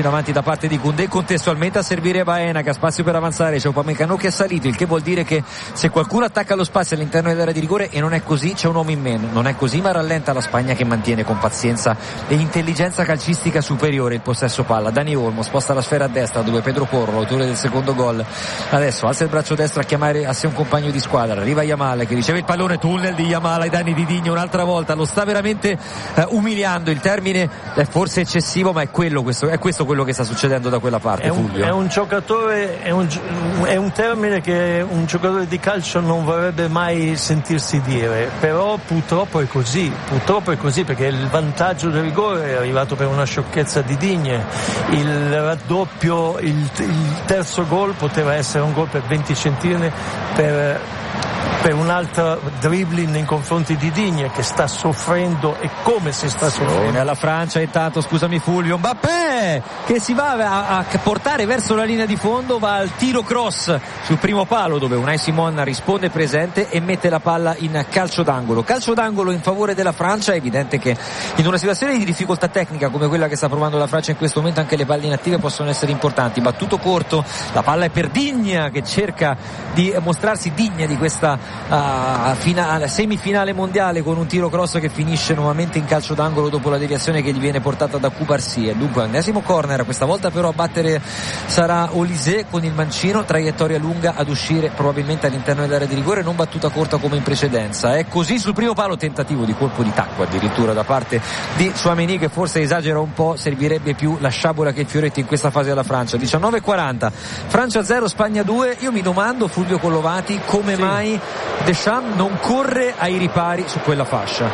in avanti da parte di Koundé, contestualmente a servire Baena che ha spazio per avanzare, c'è Upamecano che è salito, il che vuol dire che se qualcuno attacca lo spazio all'interno dell'area di rigore e non è così, c'è un uomo in meno. Non è così, ma rallenta la Spagna che mantiene con pazienza e intelligenza calcistica superiore il possesso palla. Dani Olmo sposta la sfera a destra dove Pedro Porro, l'autore del secondo gol, adesso alza il braccio destro a chiamare a sé un compagno di squadra, arriva Yamal che riceve il pallone, tunnel di Yamal ai danni di Digne un'altra volta, lo sta veramente eh, umiliando, il termine è forse eccessivo, ma è quello questo, è questo quello che sta succedendo da quella parte. È un, Fulvio. È un giocatore, è un, è un termine che un giocatore di calcio non vorrebbe mai sentirsi dire, però purtroppo è così, purtroppo è così perché il vantaggio del rigore è arrivato per una sciocchezza di Digne, il raddoppio, il, il terzo gol poteva essere un gol per venti centimetri per per un altro dribbling nei confronti di Digne che sta soffrendo e come si sta soffrendo. Alla Francia intanto, scusami Fulvio, Mbappé che si va a, a portare verso la linea di fondo, va al tiro cross sul primo palo dove Unai Simon risponde presente e mette la palla in calcio d'angolo. Calcio d'angolo in favore della Francia. È evidente che in una situazione di difficoltà tecnica come quella che sta provando la Francia in questo momento anche le palle inattive possono essere importanti. Battuto corto, la palla è per Digne che cerca di mostrarsi digna di questa Uh, finale, semifinale mondiale con un tiro cross che finisce nuovamente in calcio d'angolo dopo la deviazione che gli viene portata da Cubarsí. Dunque ennesimo corner, questa volta però a battere sarà Olise con il mancino, traiettoria lunga ad uscire probabilmente all'interno dell'area di rigore, non battuta corta come in precedenza. È così sul primo palo, tentativo di colpo di tacco addirittura da parte di Tchouaméni che forse esagera un po', servirebbe più la sciabola che il fioretto in questa fase alla Francia. diciannove e quaranta, Francia zero Spagna due. Io mi domando, Fulvio Collovati, come sì. mai Deschamps non corre ai ripari su quella fascia?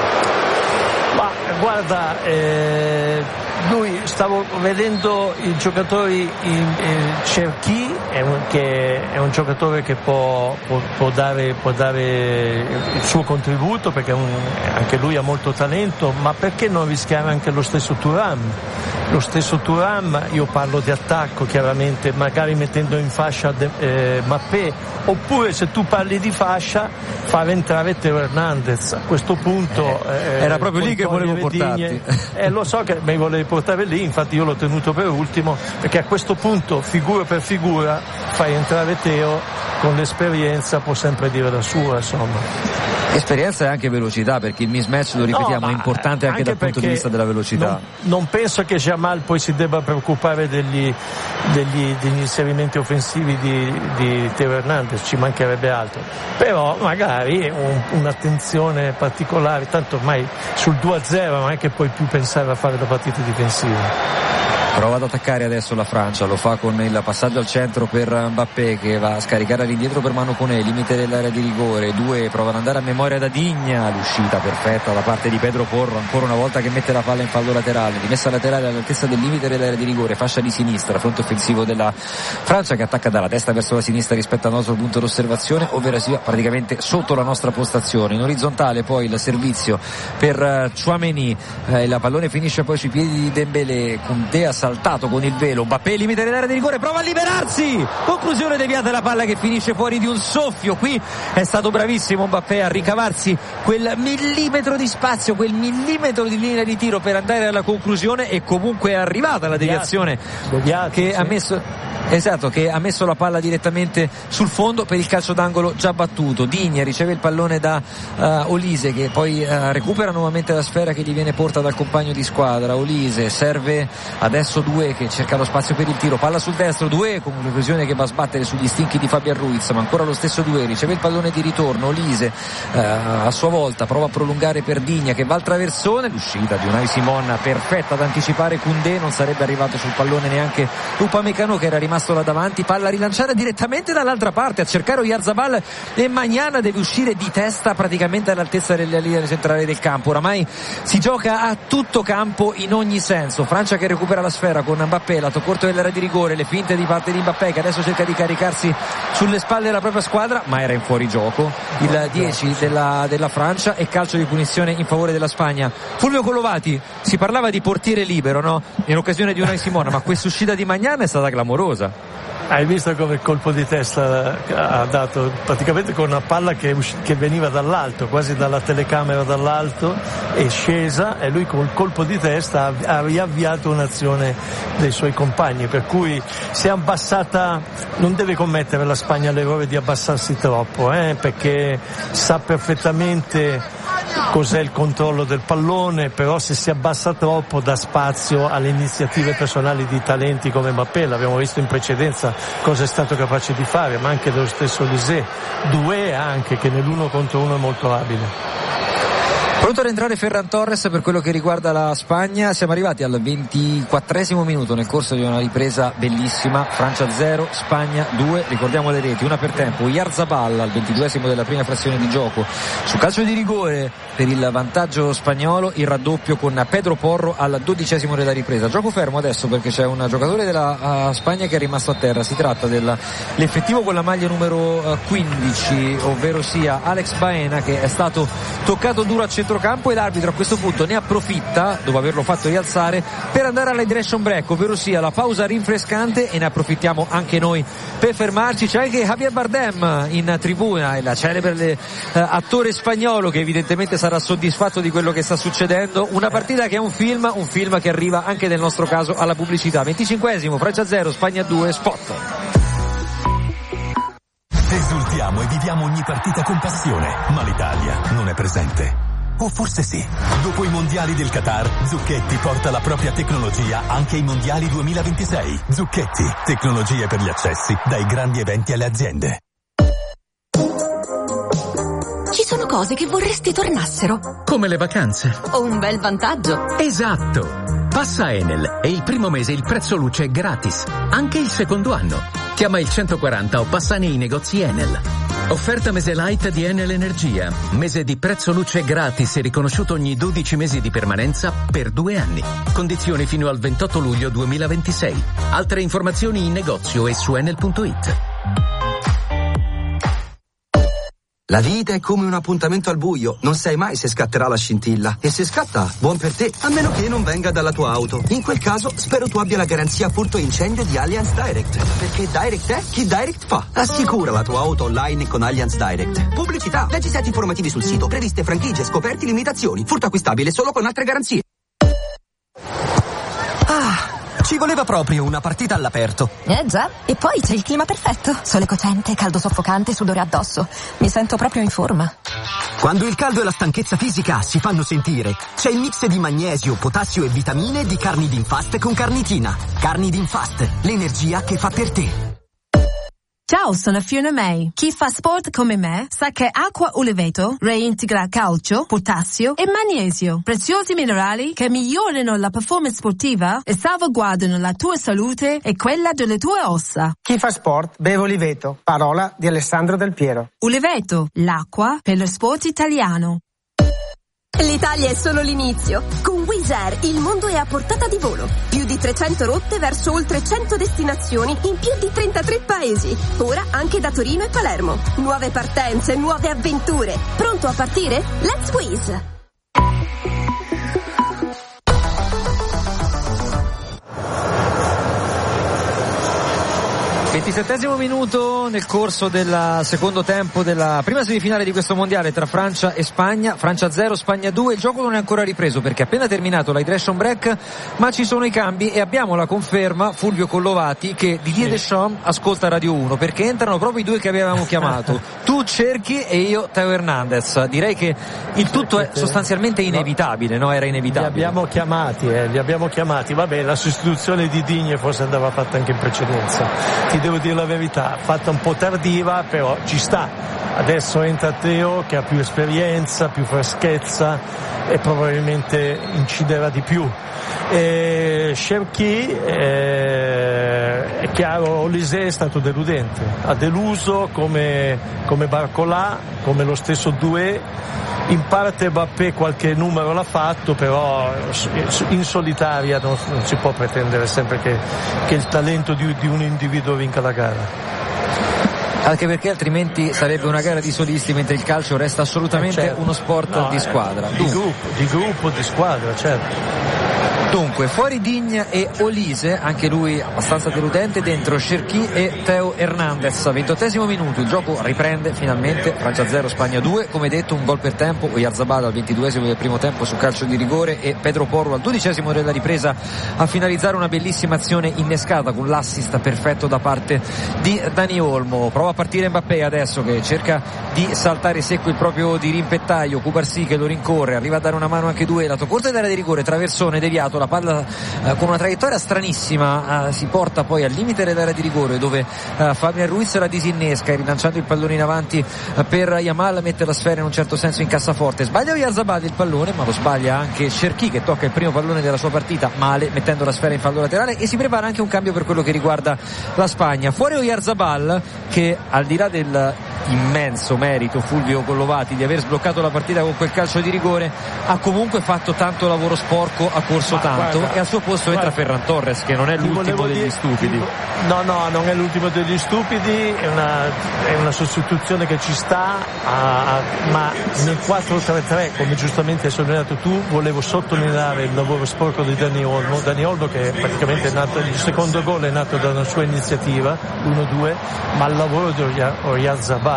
Ma guarda, eh, lui stavo vedendo i giocatori in, in Cherki, è un, che è un giocatore che può, può, può, dare, può dare il suo contributo perché un, anche lui ha molto talento, ma perché non rischiare anche lo stesso Thuram? Lo stesso Thuram, io parlo di attacco chiaramente, magari mettendo in fascia de, eh, Mbappé, oppure se tu parli di fascia far entrare Teo Hernandez. A questo punto eh, era proprio lì che volevo portarti. Eh, lo so che mi volevi portare lì, infatti io l'ho tenuto per ultimo perché a questo punto figura per figura fai entrare Teo, con l'esperienza può sempre dire la sua, insomma. Esperienza e anche velocità, perché il mismatch, lo ripetiamo, no, è importante anche, anche dal punto di vista della velocità. Non, non penso che Jamal poi si debba preoccupare degli, degli, degli inserimenti offensivi di, di Teo Hernandez, ci mancherebbe altro, però magari un, un'attenzione particolare, tanto ormai sul due a zero non è che puoi più pensare a fare la partita difensiva. Prova ad attaccare adesso la Francia, lo fa con il passaggio al centro per Mbappé che va a scaricare all'indietro per Manu Koné, limite dell'area di rigore, due prova ad andare a memoria da Digna, l'uscita perfetta da parte di Pedro Porro, ancora una volta che mette la palla in fallo laterale, rimessa laterale all'altezza del limite dell'area di rigore, fascia di sinistra, fronte offensivo della Francia che attacca dalla destra verso la sinistra rispetto al nostro punto d'osservazione, ovvero sia praticamente sotto la nostra postazione. In orizzontale poi il servizio per Tchouaméni, eh, la pallone finisce poi sui piedi di Dembélé, Koundé ha saltato con il velo, Mbappé limite dell'area di rigore, prova a liberarsi, conclusione deviata, la palla che finisce fuori di un soffio. Qui è stato bravissimo Mbappé a ricavarsi quel millimetro di spazio, quel millimetro di linea di tiro per andare alla conclusione, e comunque è arrivata la deviazione che ha messo esatto che ha messo la palla direttamente sul fondo per il calcio d'angolo già battuto. Digne riceve il pallone da uh, Olise che poi uh, recupera nuovamente la sfera che gli viene porta dal compagno di squadra. Olise serve adesso Due che cerca lo spazio per il tiro, palla sul destro, Due con un'occasione che va a sbattere sugli stinchi di Fabian Ruiz, ma ancora lo stesso Due riceve il pallone di ritorno. Olise uh, a sua volta prova a prolungare per Digna che va al traversone, l'uscita di Unai Simon perfetta ad anticipare Koundé, non sarebbe arrivato sul pallone neanche Upamecano che era rimasto là davanti, palla rilanciata direttamente dall'altra parte a cercare Oyarzabal e Magnana deve uscire di testa praticamente all'altezza della linea centrale del campo. Oramai si gioca a tutto campo in ogni senso. Francia che recupera la sfera con Mbappé, lato corto dell'area di rigore, le finte di parte di Mbappé che adesso cerca di caricarsi sulle spalle della propria squadra, ma era in fuorigioco il dieci della, della Francia, e calcio di punizione in favore della Spagna. Fulvio Collovati, si parlava di portiere libero, no? In occasione di Unai Simon, ma questa uscita di Magnana è stata clamorosa. Hai visto come il colpo di testa ha dato praticamente con una palla che, che veniva dall'alto, quasi dalla telecamera dall'alto, è scesa e lui col colpo di testa ha, ha riavviato un'azione dei suoi compagni, per cui si è abbassata, non deve commettere la Spagna l'errore di abbassarsi troppo, eh, perché sa perfettamente cos'è il controllo del pallone, però se si abbassa troppo dà spazio alle iniziative personali di talenti come Mbappé, l'abbiamo visto in precedenza cosa è stato capace di fare, ma anche dello stesso Lisée, Doué anche, che nell'uno contro uno è molto abile. Pronto ad entrare Ferran Torres per quello che riguarda la Spagna. Siamo arrivati al ventiquattresimo minuto nel corso di una ripresa bellissima. Francia zero, Spagna due. Ricordiamo le reti, una per tempo Oyarzabal al ventiduesimo della prima frazione di gioco su calcio di rigore per il vantaggio spagnolo, il raddoppio con Pedro Porro al dodicesimo della ripresa. Gioco fermo adesso perché c'è un giocatore della uh, Spagna che è rimasto a terra. Si tratta dell'effettivo con la maglia numero uh, quindici, ovvero sia Alex Baena, che è stato toccato duro a centrocampo, e l'arbitro a questo punto ne approfitta, dopo averlo fatto rialzare, per andare alla hydration break, ovvero sia la pausa rinfrescante, e ne approfittiamo anche noi per fermarci. C'è anche Javier Bardem in tribuna, il celebre eh, attore spagnolo, che evidentemente sarà soddisfatto di quello che sta succedendo. Una partita che è un film, un film che arriva anche nel nostro caso alla pubblicità. venticinquesimo, Francia zero, Spagna due, spot. Esultiamo e viviamo ogni partita con passione, ma l'Italia non è presente. O forse sì. Dopo i mondiali del Qatar, Zucchetti porta la propria tecnologia anche ai mondiali duemilaventisei. Zucchetti, tecnologie per gli accessi, dai grandi eventi alle aziende. Ci sono cose che vorresti tornassero. Come le vacanze. O un bel vantaggio. Esatto. Passa Enel e il primo mese il prezzo luce è gratis. Anche il secondo anno. Chiama il centoquaranta o passa nei negozi Enel. Offerta mese light di Enel Energia. Mese di prezzo luce gratis e riconosciuto ogni dodici mesi di permanenza per due anni. Condizioni fino al ventotto luglio duemilaventisei. Altre informazioni in negozio e su enel punto it. La vita è come un appuntamento al buio, non sai mai se scatterà la scintilla. E se scatta, buon per te, a meno che non venga dalla tua auto. In quel caso, spero tu abbia la garanzia furto incendio di Allianz Direct. Perché Direct è chi Direct fa. Assicura la tua auto online con Allianz Direct. Pubblicità, leggi set informativi sul sito, previste franchigie, scoperti, limitazioni. Furto acquistabile solo con altre garanzie. Ah, ci voleva proprio una partita all'aperto. Eh già, e poi c'è il clima perfetto. Sole cocente, caldo soffocante, sudore addosso. Mi sento proprio in forma. Quando il caldo e la stanchezza fisica si fanno sentire, c'è il mix di magnesio, potassio e vitamine di Carnidin-Fast con carnitina. Carnidin-Fast, l'energia che fa per te. Ciao, sono Fiona May. Chi fa sport come me sa che acqua Uliveto reintegra calcio, potassio e magnesio, preziosi minerali che migliorano la performance sportiva e salvaguardano la tua salute e quella delle tue ossa. Chi fa sport beve Uliveto, parola di Alessandro Del Piero. Uliveto, l'acqua per lo sport italiano. L'Italia è solo l'inizio. Con Wizz Air il mondo è a portata di volo. Più di trecento rotte verso oltre cento destinazioni in più di trentatré paesi. Ora anche da Torino e Palermo. Nuove partenze, nuove avventure. Pronto a partire? Let's Wizz! ventisettesimo minuto nel corso del secondo tempo della prima semifinale di questo mondiale tra Francia e Spagna. Francia zero, Spagna due. Il gioco non è ancora ripreso perché è appena terminato la hydration break, ma ci sono i cambi e abbiamo la conferma, Fulvio Collovati, che Didier Deschamps ascolta Radio uno, perché entrano proprio i due che avevamo chiamato. Tu Cerchi e io Teo Hernandez. Direi che il tutto è sostanzialmente inevitabile, no? Era inevitabile. Li abbiamo chiamati, eh, li abbiamo chiamati. Vabbè, la sostituzione di Digne forse andava fatta anche in precedenza. Ti devo dire la verità, fatta un po' tardiva, però ci sta. Adesso entra Teo che ha più esperienza, più freschezza e probabilmente inciderà di più. E Cherki, eh, è chiaro, Olise è stato deludente, ha deluso come, come Barcola, come lo stesso Doué. In parte Mbappé qualche numero l'ha fatto, però in solitaria non, non si può pretendere sempre che, che il talento di, di un individuo vinca la gara. Anche perché altrimenti sarebbe una gara di solisti, mentre il calcio resta assolutamente eh certo. uno sport no, di squadra. Eh, di gruppo, di gruppo, di squadra, certo. Dunque, fuori Digne e Olise, anche lui abbastanza deludente, dentro Cherki e Theo Hernandez. ventottesimo minuto, il gioco riprende finalmente, Francia zero, Spagna due, come detto un gol per tempo, Oyarzabal al ventiduesimo del primo tempo su calcio di rigore e Pedro Porro al dodicesimo della ripresa a finalizzare una bellissima azione innescata con l'assist perfetto da parte di Dani Olmo. Prova a partire Mbappé adesso, che cerca di saltare secco il proprio dirimpettaio, Cubarsí che lo rincorre, arriva a dare una mano anche due, lato corto dell'area di rigore, traversone deviato, la palla eh, con una traiettoria stranissima eh, si porta poi al limite dell'area di rigore, dove eh, Fabian Ruiz la disinnesca e rilanciando il pallone in avanti eh, per Yamal mette la sfera in un certo senso in cassaforte. Sbaglia Oyarzabal il pallone, ma lo sbaglia anche Cherki, che tocca il primo pallone della sua partita male, mettendo la sfera in fallo laterale, e si prepara anche un cambio per quello che riguarda la Spagna. Fuori Oyarzabal, che al di là del immenso merito Fulvio Collovati di aver sbloccato la partita con quel calcio di rigore, ha comunque fatto tanto lavoro sporco, ha corso ma tanto, guarda, e al suo posto guarda, entra Ferran Torres, che non è l'ultimo degli dire, stupidi. No, no, non è l'ultimo degli stupidi, è una, è una sostituzione che ci sta, a, a, ma nel quattro tre tre, come giustamente hai sottolineato tu, volevo sottolineare il lavoro sporco di Dani Olmo. Dani Olmo che praticamente è nato, il secondo gol è nato da una sua iniziativa, uno due, ma il lavoro di Oyarzabal,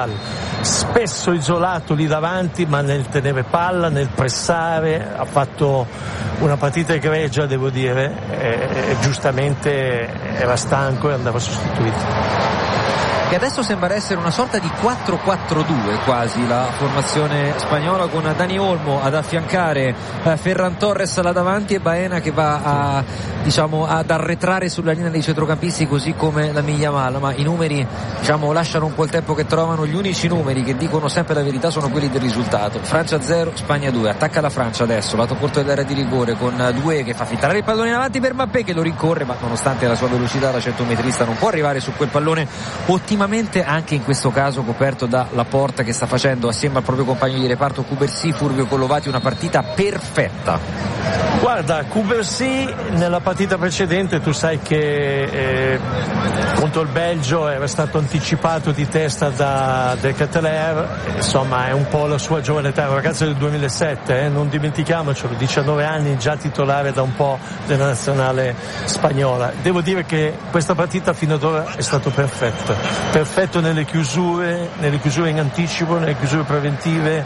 spesso isolato lì davanti, ma nel tenere palla, nel pressare, ha fatto una partita egregia, devo dire, e, e giustamente era stanco e andava sostituito. Che adesso sembra essere una sorta di quattro quattro due quasi la formazione spagnola, con Dani Olmo ad affiancare eh, Ferran Torres là davanti e Baena che va a, diciamo, ad arretrare sulla linea dei centrocampisti, così come la Yamal, ma i numeri, diciamo, lasciano un po' il tempo che trovano. Gli unici numeri che dicono sempre la verità sono quelli del risultato. Francia zero, Spagna due. Attacca la Francia adesso, lato corto dell'area di rigore, con Doué che fa filtrare il pallone in avanti per Mbappé, che lo rincorre, ma nonostante la sua velocità da centometrista non può arrivare su quel pallone ottimamente, anche in questo caso coperto da Laporta, che sta facendo assieme al proprio compagno di reparto Cubarsí, Fulvio Collovati, una partita perfetta. Guarda, Cubarsí nella partita precedente tu sai che eh, contro il Belgio era stato anticipato di testa da De Ketelaere, insomma è un po' la sua giovane età, è un ragazzo del duemilasette, eh, non dimentichiamocelo, diciannove anni, già titolare da un po' della nazionale spagnola. Devo dire che questa partita fino ad ora è stato perfetto, perfetto nelle chiusure, nelle chiusure in anticipo, nelle chiusure preventive,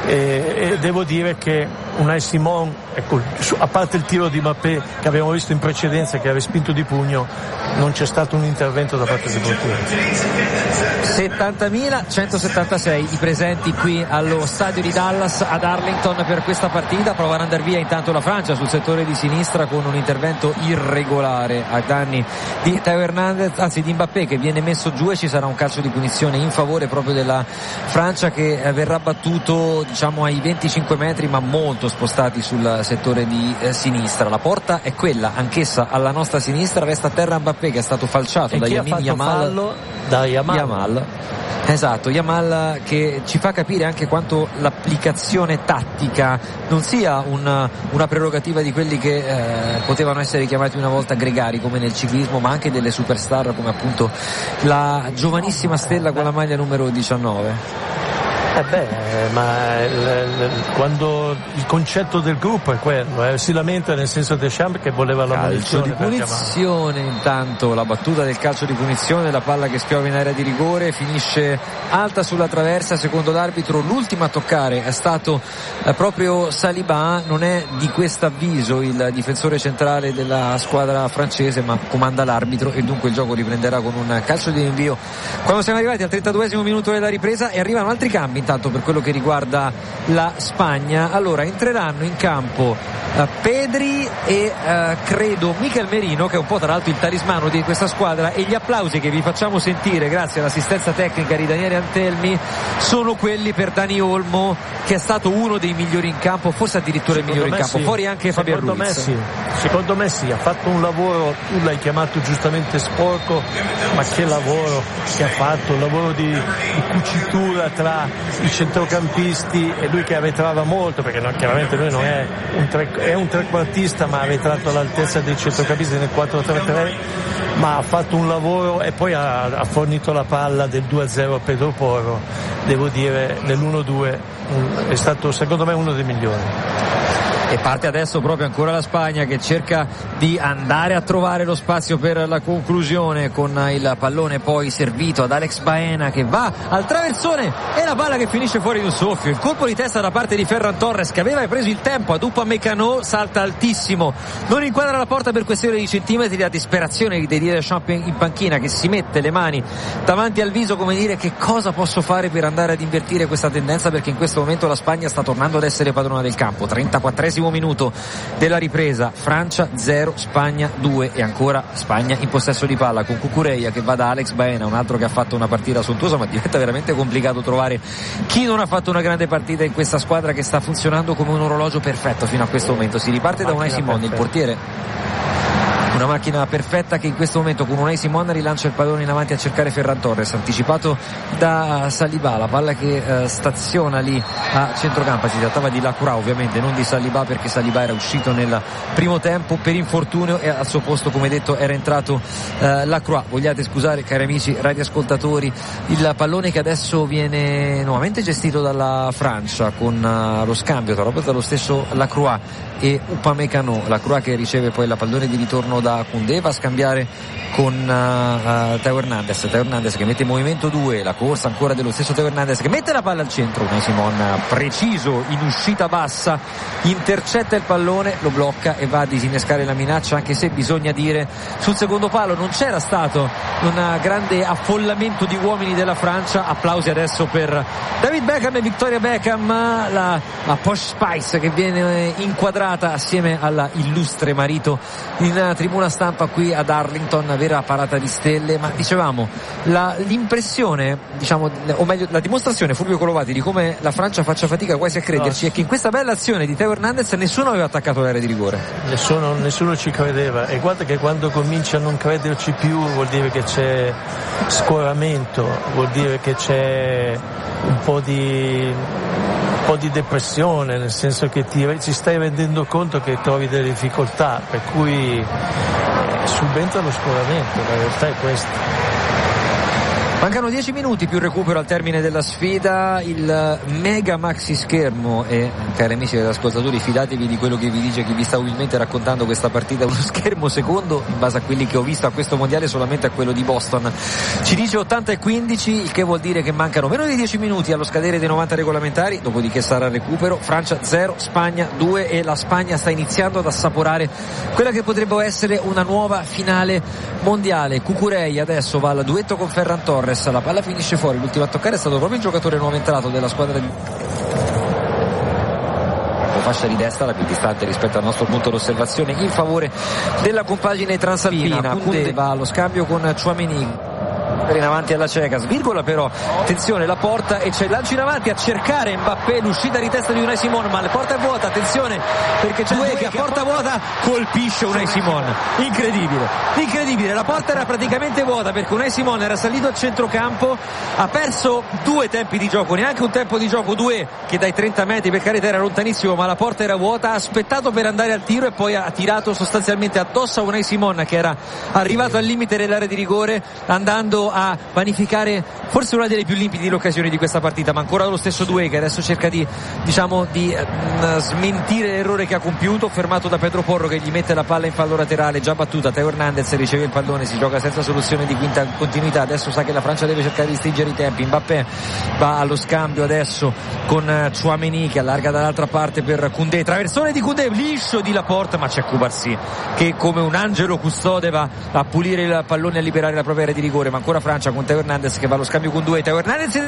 e, e devo dire che Unai Simon, ecco, a parte il tiro di Mbappé che abbiamo visto in precedenza, che aveva spinto di pugno, non c'è stato un intervento da parte del portiere. settantamilacentosettantasei i presenti qui allo stadio di Dallas ad Arlington per questa partita. Prova ad andare via intanto la Francia sul settore di sinistra con un intervento irregolare a danni di Theo Hernandez, anzi di Mbappé, che viene messo giù, e ci sarà un calcio di punizione in favore proprio della Francia, che verrà battuto, diciamo, ai venticinque metri, ma molto spostati sul settore di eh, sinistra. La porta è quella, anch'essa alla nostra sinistra, resta a terra Mbappé, che è stato falciato e da Yamin Yamal. Da Yamal. Yamal. Esatto, Yamal, che ci fa capire anche quanto l'applicazione tattica non sia una, una prerogativa di quelli che eh, potevano essere chiamati una volta gregari come nel ciclismo, ma anche delle superstar come appunto la giovanissima stella con la maglia numero diciannove. Eh beh, ma il, il, quando il concetto del gruppo è quello, eh, si lamenta nel senso Deschamps che voleva la calcio di punizione, intanto la battuta del calcio di punizione, la palla che spiova in area di rigore, finisce alta sulla traversa, secondo l'arbitro l'ultimo a toccare è stato eh, proprio Saliba. Non è di questo avviso il difensore centrale della squadra francese, ma comanda l'arbitro, e dunque il gioco riprenderà con un calcio di rinvio quando siamo arrivati al trentaduesimo minuto della ripresa, e arrivano altri cambi intanto per quello che riguarda la Spagna. Allora entreranno in campo uh, Pedri e uh, credo Mikel Merino, che è un po' tra l'altro il talismano di questa squadra, e gli applausi che vi facciamo sentire grazie all'assistenza tecnica di Daniele Antelmi sono quelli per Dani Olmo, che è stato uno dei migliori in campo, forse addirittura secondo il migliore in campo, sì. Fuori anche Fabian Ruiz. Me sì. Secondo me sì, ha fatto un lavoro, tu l'hai chiamato giustamente sporco, ma che lavoro che ha fatto, un lavoro di, di cucitura tra i centrocampisti, e lui che arretrava molto, perché no, chiaramente lui non è un, tre, è un trequartista, ma ha arretrato all'altezza dei centrocampisti nel quattro tre tre, ma ha fatto un lavoro, e poi ha, ha fornito la palla del due a zero a Pedro Porro. Devo dire, nell'uno due è stato secondo me uno dei migliori. E parte adesso proprio ancora la Spagna che cerca di andare a trovare lo spazio per la conclusione, con il pallone poi servito ad Alex Baena che va al traversone e la palla che finisce fuori di un soffio. Il colpo di testa da parte di Ferran Torres, che aveva preso il tempo ad Upamecano, salta altissimo, non inquadra la porta per questione di centimetri. La disperazione di Didier Deschamps in panchina, che si mette le mani davanti al viso come dire: che cosa posso fare per andare ad invertire questa tendenza, perché in questo momento la Spagna sta tornando ad essere padrona del campo. trentaquattresimo minuto della ripresa, Francia zero, Spagna due, e ancora Spagna in possesso di palla con Cucurella che va da Alex Baena, un altro che ha fatto una partita sontuosa, ma diventa veramente complicato trovare chi non ha fatto una grande partita in questa squadra che sta funzionando come un orologio perfetto fino a questo momento. Si riparte da Unai Simon, il portiere, una macchina perfetta, che in questo momento con Unai Simon rilancia il pallone in avanti a cercare Ferran Torres, anticipato da Saliba, la palla che eh, staziona lì a centrocampo. Si trattava di Lacroix ovviamente, non di Saliba, perché Saliba era uscito nel primo tempo per infortunio e al suo posto, come detto, era entrato eh, Lacroix. Vogliate scusare, cari amici radioascoltatori, il pallone che adesso viene nuovamente gestito dalla Francia con uh, lo scambio tra proprio dallo stesso Lacroix e Upamecano. Lacroix che riceve poi la pallone di ritorno da Koundé, va a scambiare con uh, uh, Teo Hernandez. Teo Hernandez che mette in movimento due, la corsa ancora dello stesso Teo Hernandez che mette la palla al centro. Unai Simon preciso in uscita bassa, intercetta il pallone, lo blocca e va a disinnescare la minaccia, anche se bisogna dire sul secondo palo non c'era stato un grande affollamento di uomini della Francia. Applausi adesso per David Beckham e Victoria Beckham, la, la Posh Spice che viene inquadrata assieme alla illustre marito in tribuna stampa qui ad Arlington. Vera parata di stelle, ma dicevamo la, l'impressione, diciamo, o meglio la dimostrazione, Fulvio Colovati, di come la Francia faccia fatica quasi a crederci, no, è che in questa bella azione di Teo Hernandez nessuno aveva attaccato l'area di rigore, nessuno, nessuno ci credeva, e guarda che quando comincia a non crederci più vuol dire che c'è scoramento, vuol dire che c'è un po' di un po' di depressione, nel senso che ti, ci stai rendendo conto che trovi delle difficoltà, per cui subentra lo scoramento, la realtà è questa. Mancano dieci minuti più recupero al termine della sfida, il mega maxi schermo, e cari amici ed ascoltatori, fidatevi di quello che vi dice chi vi sta umilmente raccontando questa partita, uno schermo secondo in base a quelli che ho visto a questo mondiale solamente a quello di Boston, ci dice ottanta e quindici, il che vuol dire che mancano meno di dieci minuti allo scadere dei novanta regolamentari, dopodiché sarà il recupero. Francia zero, Spagna due, e la Spagna sta iniziando ad assaporare quella che potrebbe essere una nuova finale mondiale. Cucurella adesso va al duetto con Ferran Torres, la palla finisce fuori, l'ultimo a toccare è stato proprio il giocatore nuovo entrato della squadra di fascia di destra, la più distante rispetto al nostro punto d'osservazione, in favore della compagine transalpina. Koundé va allo scambio con Tchouaméni in avanti alla cieca, svirgola però, attenzione la porta, e c'è il lancio in avanti a cercare Mbappé, l'uscita di testa di Unai Simon, ma la porta è vuota, attenzione perché c'è due che a porta vuota colpisce Unai Simon, incredibile, incredibile, la porta era praticamente vuota perché Unai Simon era salito al centrocampo, ha perso due tempi di gioco, neanche un tempo di gioco, due che dai trenta metri per carità era lontanissimo, ma la porta era vuota, ha aspettato per andare al tiro e poi ha tirato sostanzialmente addosso a Unai Simon che era arrivato al limite dell'area di rigore, andando a a vanificare forse una delle più limpide occasioni di questa partita, ma ancora lo stesso Doué che adesso cerca di, diciamo, di uh, smentire l'errore che ha compiuto, fermato da Pedro Porro che gli mette la palla in fallo laterale, già battuta. Teo Hernandez riceve il pallone, si gioca senza soluzione di quinta continuità, adesso sa che la Francia deve cercare di stringere i tempi. Mbappé va allo scambio adesso con uh, Tchouaméni che allarga dall'altra parte per Koundé, traversone di Koundé, liscio di Laporte, ma c'è Cubarsí che come un angelo custode va a pulire il pallone e a liberare la propria area di rigore, ma ancora Francia con Teo Hernandez che va allo scambio con Doué. Teo Hernandez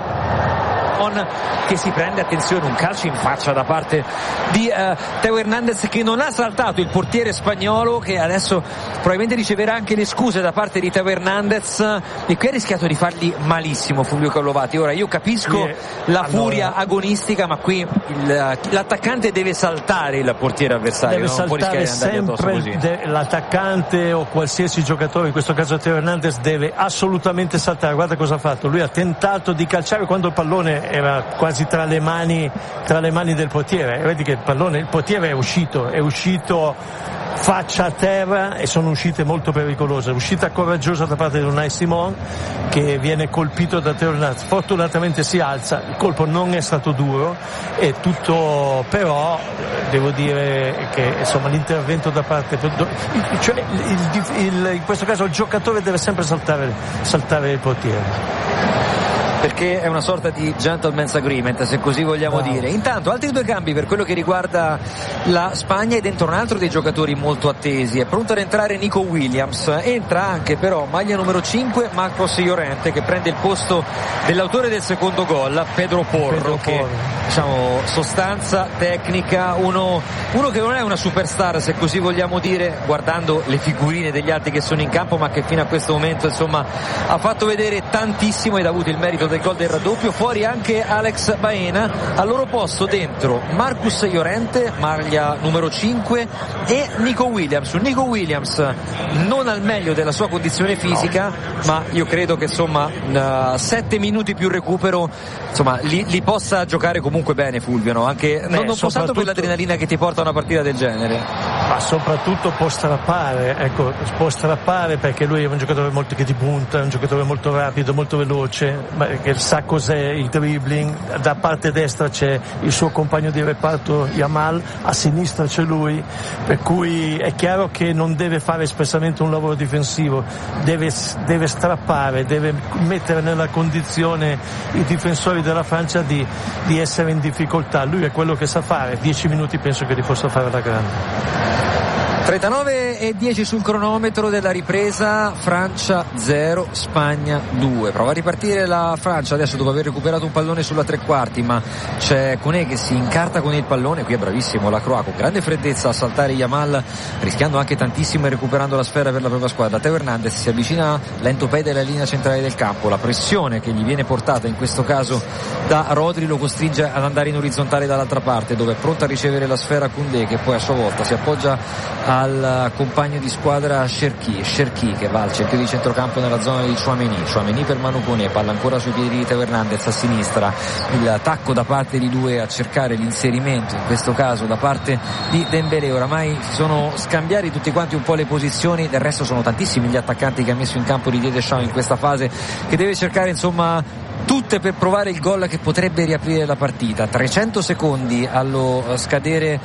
che si prende, attenzione, un calcio in faccia da parte di uh, Teo Hernandez che non ha saltato il portiere spagnolo, che adesso probabilmente riceverà anche le scuse da parte di Teo Hernandez, e qui ha rischiato di fargli malissimo Fulvio Collovati. Ora io capisco yeah. la allora. furia agonistica, ma qui il, l'attaccante deve saltare il portiere avversario, deve no? saltare sempre de- l'attaccante o qualsiasi giocatore, in questo caso Teo Hernandez deve assolutamente saltare. Guarda cosa ha fatto, lui ha tentato di calciare quando il pallone era quasi tra le mani tra le mani del portiere, e vedi che il pallone, il portiere è uscito è uscito faccia a terra, e sono uscite molto pericolose. Uscita coraggiosa da parte di Unai Simon, che viene colpito da Theo Hernandez, fortunatamente si alza, il colpo non è stato duro e tutto, però devo dire che insomma l'intervento da parte, cioè il, il, in questo caso il giocatore deve sempre saltare, saltare il portiere, perché è una sorta di gentleman's agreement, se così vogliamo wow. dire. Intanto altri due cambi per quello che riguarda la Spagna, e dentro un altro dei giocatori molto attesi, è pronto ad entrare Nico Williams, entra anche però maglia numero cinque Marcos Llorente, che prende il posto dell'autore del secondo gol, Pedro Porro, Pedro che Porro. diciamo sostanza, tecnica, uno, uno che non è una superstar, se così vogliamo dire, guardando le figurine degli altri che sono in campo, ma che fino a questo momento insomma ha fatto vedere tantissimo ed ha avuto il merito del gol del raddoppio. Fuori anche Alex Baena, al loro posto dentro Marcus Llorente, maglia numero cinque, e Nico Williams. Nico Williams non al meglio della sua condizione fisica, ma io credo che insomma uh, sette minuti più recupero insomma li, li possa giocare comunque bene, Fulvio, no? Anche eh, non, non può tanto per l'adrenalina che ti porta a una partita del genere, ma soprattutto può strappare, ecco, può strappare perché lui è un giocatore molto che ti punta, è un giocatore molto rapido, molto veloce, ma che sa cos'è il dribbling. Da parte destra c'è il suo compagno di reparto Yamal, a sinistra c'è lui, per cui è chiaro che non deve fare espressamente un lavoro difensivo, deve, deve strappare, deve mettere nella condizione i difensori della Francia di, di essere in difficoltà. Lui è quello che sa fare, dieci minuti penso che li possa fare alla grande. trentanove e dieci sul cronometro della ripresa, Francia zero, Spagna due. Prova a ripartire la Francia adesso dopo aver recuperato un pallone sulla tre quarti, ma c'è Koné che si incarta con il pallone, qui è bravissimo Lacroix, con grande freddezza a saltare Yamal, rischiando anche tantissimo e recuperando la sfera per la propria squadra. Theo Hernandez si avvicina lento piede alla linea centrale del campo, la pressione che gli viene portata in questo caso da Rodri lo costringe ad andare in orizzontale dall'altra parte, dove è pronto a ricevere la sfera Koundé, che poi a sua volta si appoggia al compagno di squadra Cherki, Cherki che va al cerchio di centrocampo nella zona di Tchouaméni, Tchouaméni per Manu Koné, palla ancora sui piedi di Theo Hernandez a sinistra, il tacco da parte di due a cercare l'inserimento, in questo caso da parte di Dembélé. Oramai si sono scambiati tutti quanti un po' le posizioni, del resto sono tantissimi gli attaccanti che ha messo in campo Didier Deschamps in questa fase, che deve cercare insomma tutte per provare il gol che potrebbe riaprire la partita. trecento secondi allo scadere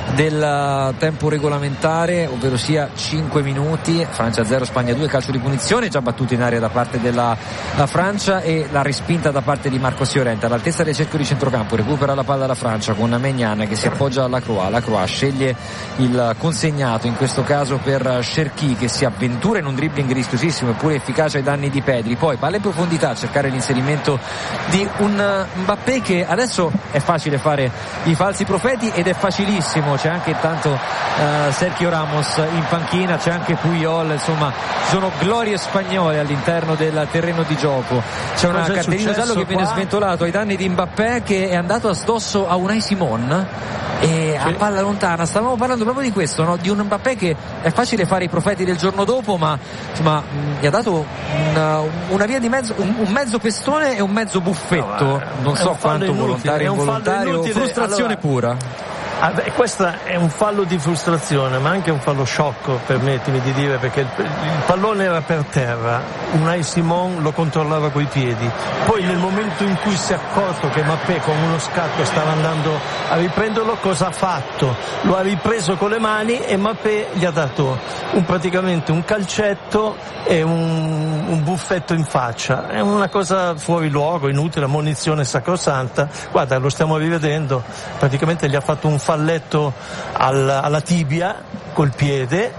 del tempo regolamentare, ovvero sia cinque minuti. Francia zero, Spagna due, calcio di punizione già battuto in area da parte della Francia e la respinta da parte di Marcos Llorente all'altezza del cerchio di centrocampo. Recupera la palla la Francia con Maignan che si appoggia alla Croix. La Croix sceglie il consegnato, in questo caso per Cherki, che si avventura in un dribbling rischiosissimo eppure efficace ai danni di Pedri. Poi palla in profondità a cercare l'inserimento di un Mbappé, che adesso è facile fare i falsi profeti ed è facilissimo, c'è anche intanto uh, Sergio Ramos in panchina, c'è anche Puyol, insomma sono glorie spagnole all'interno del terreno di gioco. C'è una cartellina giallo che viene sventolato ai danni di Mbappé, che è andato a sdosso a Unai Simon e a palla lontana. Stavamo parlando proprio di questo, no? Di un Mbappé che è facile fare i profeti del giorno dopo, ma insomma mh, gli ha dato una, una via di mezzo, un, un mezzo pestone e un mezzo buffetto, no, non so quanto inutile, volontario involontario, frustrazione allora, pura. Ah beh, questo è un fallo di frustrazione, ma anche un fallo sciocco, permettimi di dire, perché il, il pallone era per terra, Unai Simon lo controllava coi piedi, poi nel momento in cui si è accorto che Mbappé con uno scatto stava andando a riprenderlo, cosa ha fatto? Lo ha ripreso con le mani e Mbappé gli ha dato un, praticamente un calcetto e un, un buffetto in faccia. È una cosa fuori luogo, inutile, ammonizione sacrosanta. Guarda, lo stiamo rivedendo, praticamente gli ha fatto un falletto al, alla tibia col piede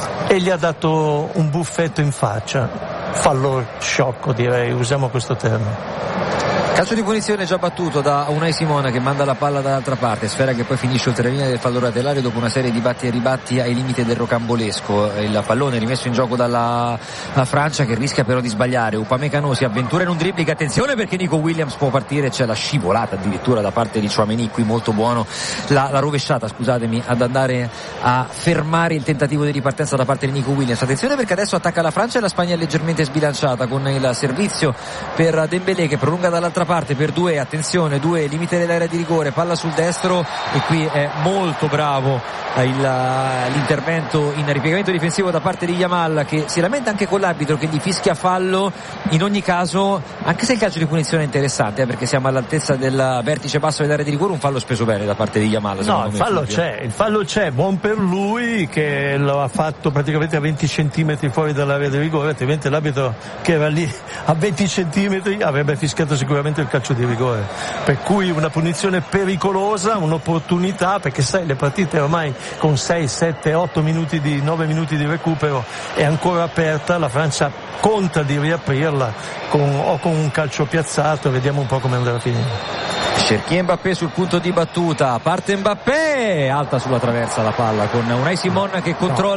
e gli ha dato un buffetto in faccia. Fallo sciocco, direi, usiamo questo termine. Calcio di punizione già battuto da Unai Simon, che manda la palla dall'altra parte, sfera che poi finisce oltre la linea del fallo laterale dopo una serie di batti e ribatti ai limiti del rocambolesco. Il pallone rimesso in gioco dalla Francia, che rischia però di sbagliare. Upamecano si avventura in un dribbling, attenzione perché Nico Williams può partire, c'è la scivolata addirittura da parte di Tchouaméni, qui molto buono la, la rovesciata, scusatemi, ad andare a fermare il tentativo di ripartenza da parte di Nico Williams. Attenzione perché adesso attacca la Francia e la Spagna è leggermente sbilanciata con il servizio per Dembélé che prolunga dall'altra parte per due, attenzione, due limite dell'area di rigore, palla sul destro e qui è molto bravo il, l'intervento in ripiegamento difensivo da parte di Yamal, che si lamenta anche con l'arbitro che gli fischia fallo. In ogni caso, anche se il calcio di punizione è interessante, eh, perché siamo all'altezza del vertice basso dell'area di rigore, un fallo speso bene da parte di Yamal. No, il fallo c'è, il fallo c'è, buon per lui che lo ha fatto praticamente a venti centimetri fuori dall'area di rigore, altrimenti l'arbitro che era lì a venti centimetri avrebbe fischiato sicuramente il calcio di rigore, per cui una punizione pericolosa, un'opportunità, perché sai, le partite ormai con sei, sette, otto minuti di nove minuti di recupero è ancora aperta, la Francia conta di riaprirla con, o con un calcio piazzato, vediamo un po' come andrà a finire. Cherki Mbappé sul punto di battuta, parte Mbappé, alta sulla traversa la palla con Unai Simon che controlla